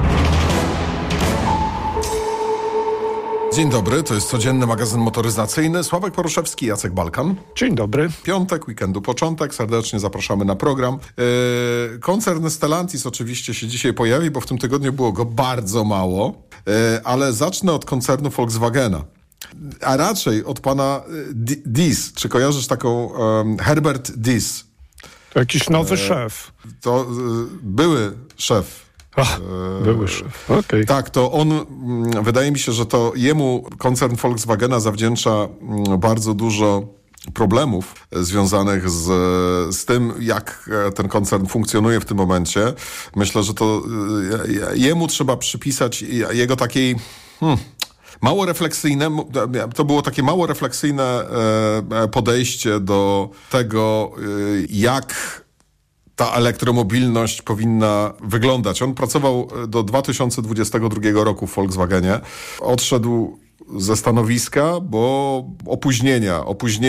Dzień dobry, to jest codzienny magazyn motoryzacyjny. Sławek Poruszewski, Jacek Balkan. Dzień dobry. Piątek, weekendu początek, serdecznie zapraszamy na program. Koncern Stellantis oczywiście się dzisiaj pojawi, bo w tym tygodniu było go bardzo mało, ale zacznę od koncernu Volkswagena. A raczej od pana Diess. Czy kojarzysz taką Herbert Diess? To jakiś nowy szef. To były szef. Były szef. Okay. Tak, to on, wydaje mi się, że to jemu koncern Volkswagena zawdzięcza bardzo dużo problemów związanych z tym, jak ten koncern funkcjonuje w tym momencie. Myślę, że to jemu trzeba przypisać jego takiej... mało refleksyjne, to było takie mało refleksyjne podejście do tego, jak ta elektromobilność powinna wyglądać. On pracował do 2022 roku w Volkswagenie. Odszedł ze stanowiska, bo opóźnienia,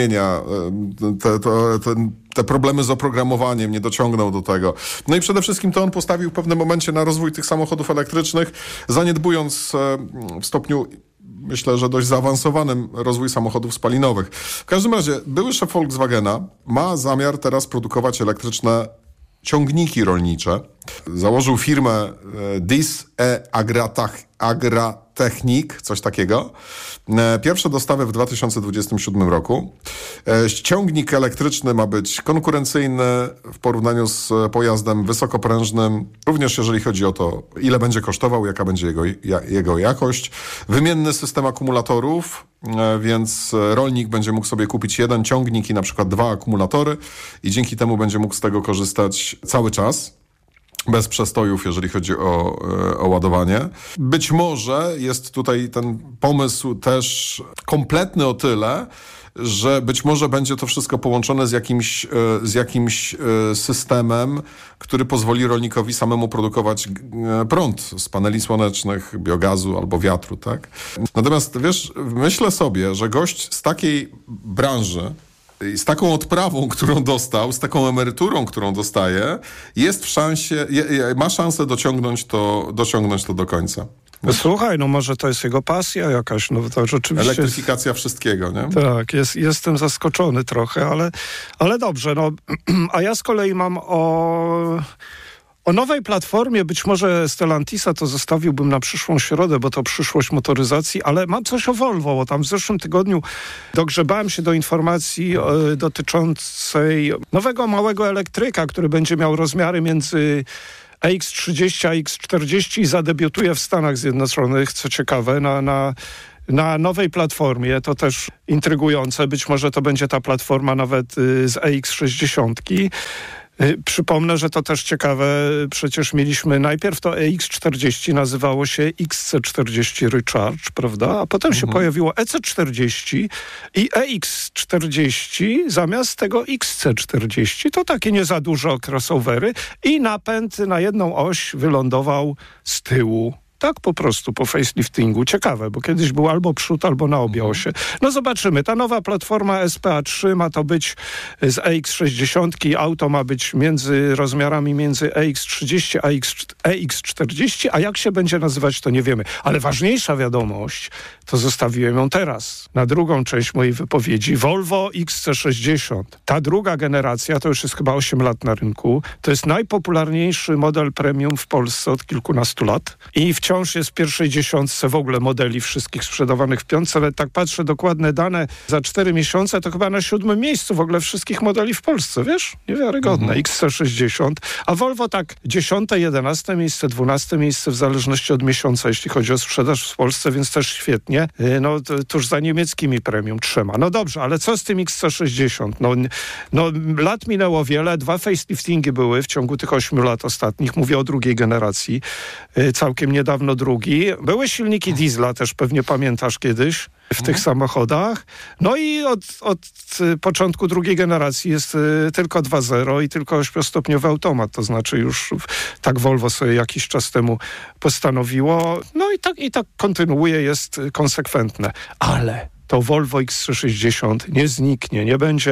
te problemy z oprogramowaniem, nie dociągnął do tego. No i przede wszystkim to on postawił w pewnym momencie na rozwój tych samochodów elektrycznych, zaniedbując w stopniu, myślę, że dość zaawansowanym rozwój samochodów spalinowych. W każdym razie były szef Volkswagena ma zamiar teraz produkować elektryczne ciągniki rolnicze. Założył firmę Diess Agratechnik, coś takiego. Pierwsze dostawy w 2027 roku. Ciągnik elektryczny ma być konkurencyjny w porównaniu z pojazdem wysokoprężnym, również jeżeli chodzi o to, ile będzie kosztował, jaka będzie jego jakość. Wymienny system akumulatorów, więc rolnik będzie mógł sobie kupić jeden ciągnik i na przykład 2 akumulatory i dzięki temu będzie mógł z tego korzystać cały czas. bez przestojów, jeżeli chodzi o ładowanie. Być może jest tutaj ten pomysł też kompletny o tyle, że być może będzie to wszystko połączone z jakimś systemem, który pozwoli rolnikowi samemu produkować prąd z paneli słonecznych, biogazu albo wiatru, tak? Natomiast wiesz, myślę sobie, że gość z takiej branży, z taką odprawą, którą dostał, z taką emeryturą, którą dostaje, jest w szansie, ma szansę dociągnąć to do końca. Słuchaj, no może to jest jego pasja jakaś, no to rzeczywiście... Elektryfikacja wszystkiego, nie? Tak, jestem zaskoczony trochę, ale dobrze, no a ja z kolei mam o nowej platformie, być może Stellantisa to zostawiłbym na przyszłą środę, bo to przyszłość motoryzacji, ale mam coś o Volvo, bo tam w zeszłym tygodniu dogrzebałem się do informacji dotyczącej nowego małego elektryka, który będzie miał rozmiary między EX30 a EX40 i zadebiutuje w Stanach Zjednoczonych, co ciekawe, na nowej platformie. To też intrygujące. Być może to będzie ta platforma nawet z EX60. Przypomnę, że to też ciekawe, przecież mieliśmy najpierw to EX40, nazywało się XC40 Recharge, prawda? A potem się pojawiło EC40 i EX40 zamiast tego XC40. To takie nie za dużo crossovery i napęd na jedną oś wylądował z tyłu. Tak po prostu po faceliftingu. Ciekawe, bo kiedyś był albo przód, albo na obie osie. No zobaczymy. Ta nowa platforma SPA3 ma to być z EX60. Auto ma być rozmiarami między EX30 a EX40, a jak się będzie nazywać, to nie wiemy. Ale ważniejsza wiadomość, to zostawiłem ją teraz. Na drugą część mojej wypowiedzi. Volvo XC60. Ta druga generacja, to już jest chyba 8 lat na rynku. To jest najpopularniejszy model premium w Polsce od kilkunastu lat. I wciąż jest w pierwszej dziesiątce w ogóle modeli wszystkich sprzedawanych w piątce, ale tak patrzę, dokładne dane za 4 miesiące, to chyba na 7. miejscu w ogóle wszystkich modeli w Polsce, wiesz? Niewiarygodne. XC60. A Volvo tak 10., 11. miejsce, 12. miejsce w zależności od miesiąca, jeśli chodzi o sprzedaż w Polsce, więc też świetnie. No tuż za niemieckimi premium 3. No dobrze, ale co z tym XC60? No lat minęło wiele, 2 faceliftingi były w ciągu tych 8 lat ostatnich. Mówię o drugiej generacji. Całkiem niedawno drugi. Były silniki diesla, też pewnie pamiętasz kiedyś, w tych samochodach. No i od początku drugiej generacji jest tylko 2.0 i tylko 8-stopniowy automat. To znaczy już tak Volvo sobie jakiś czas temu postanowiło. No i tak kontynuuje, jest konsekwentne. Ale to Volvo XC60 nie zniknie,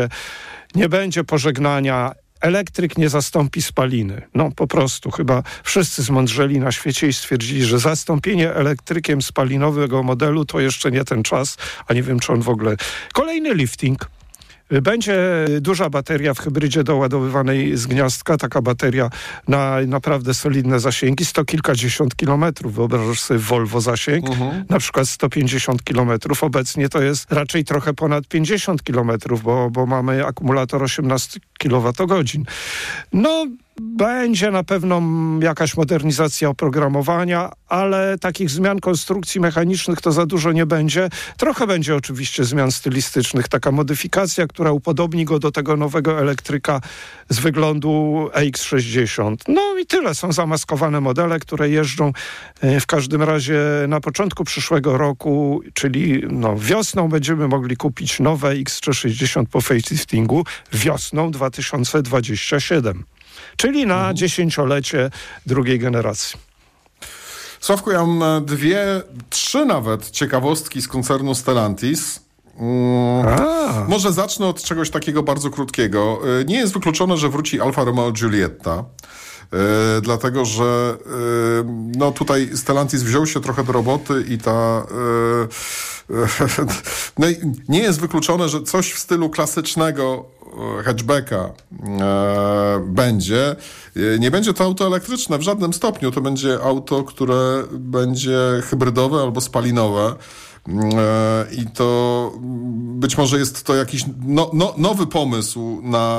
nie będzie pożegnania. Elektryk nie zastąpi spaliny. No po prostu chyba wszyscy zmądrzeli na świecie i stwierdzili, że zastąpienie elektrykiem spalinowego modelu to jeszcze nie ten czas, a nie wiem, czy on w ogóle... Kolejny lifting. Będzie duża bateria w hybrydzie doładowywanej z gniazdka. Taka bateria na naprawdę solidne zasięgi. 100 kilkadziesiąt kilometrów. Wyobrażasz sobie Volvo zasięg? Na przykład 150 kilometrów. Obecnie to jest raczej trochę ponad 50 kilometrów, bo mamy akumulator 18 kWh. No, będzie na pewno jakaś modernizacja oprogramowania, ale takich zmian konstrukcji mechanicznych to za dużo nie będzie. Trochę będzie oczywiście zmian stylistycznych. Taka modyfikacja, która upodobni go do tego nowego elektryka z wyglądu EX60. No i tyle. Są zamaskowane modele, które jeżdżą w każdym razie na początku przyszłego roku, czyli wiosną będziemy mogli kupić nowe X360 po faceliftingu. Wiosną 2027. Czyli na 10-lecie drugiej generacji. Sławku, ja mam 3 nawet ciekawostki z koncernu Stellantis. Może zacznę od czegoś takiego bardzo krótkiego. Nie jest wykluczone, że wróci Alfa Romeo Giulietta. Dlatego, że tutaj Stellantis wziął się trochę do roboty i nie jest wykluczone, że coś w stylu klasycznego hatchbacka będzie. Nie będzie to auto elektryczne w żadnym stopniu. To będzie auto, które będzie hybrydowe albo spalinowe. I to być może jest to jakiś nowy pomysł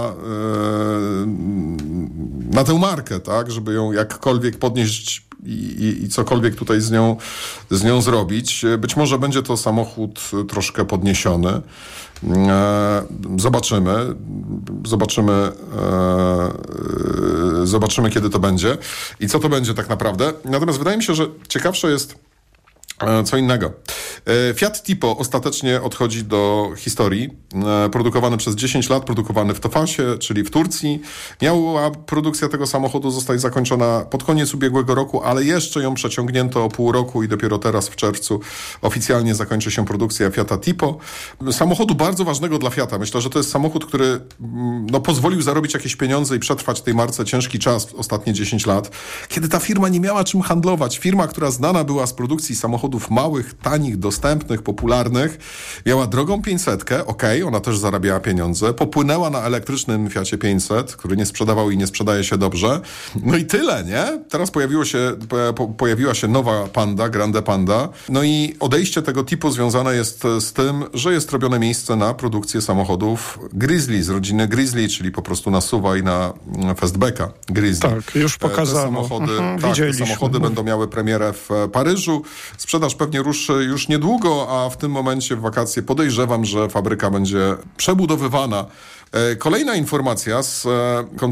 na tę markę, tak? Żeby ją jakkolwiek podnieść i cokolwiek tutaj z nią zrobić. Być może będzie to samochód troszkę podniesiony. Zobaczymy Zobaczymy, kiedy to będzie i co to będzie tak naprawdę. Natomiast wydaje mi się, że ciekawsze jest co innego. Fiat Tipo ostatecznie odchodzi do historii. Produkowany przez 10 lat, produkowany w Tofasie, czyli w Turcji. Miała produkcja tego samochodu zostać zakończona pod koniec ubiegłego roku, ale jeszcze ją przeciągnięto o pół roku i dopiero teraz w czerwcu oficjalnie zakończy się produkcja Fiata Tipo. Samochodu bardzo ważnego dla Fiata. Myślę, że to jest samochód, który pozwolił zarobić jakieś pieniądze i przetrwać tej marce ciężki czas, ostatnie 10 lat, kiedy ta firma nie miała czym handlować. Firma, która znana była z produkcji samochodów małych, tanich, dostępnych, popularnych, miała drogą 500, ona też zarabiała pieniądze, popłynęła na elektrycznym Fiacie 500, który nie sprzedawał i nie sprzedaje się dobrze. No i tyle, nie? Teraz pojawiła się nowa Panda, Grande Panda, no i odejście tego typu związane jest z tym, że jest robione miejsce na produkcję samochodów Grizzly, z rodziny Grizzly, czyli po prostu na SUV-a i na Fastbacka Grizzly. Tak, już pokazano. Te samochody będą miały premierę w Paryżu. Sprzedaż pewnie ruszy już niedługo, a w tym momencie w wakacje podejrzewam, że fabryka będzie przebudowywana. Kolejna informacja z koncernu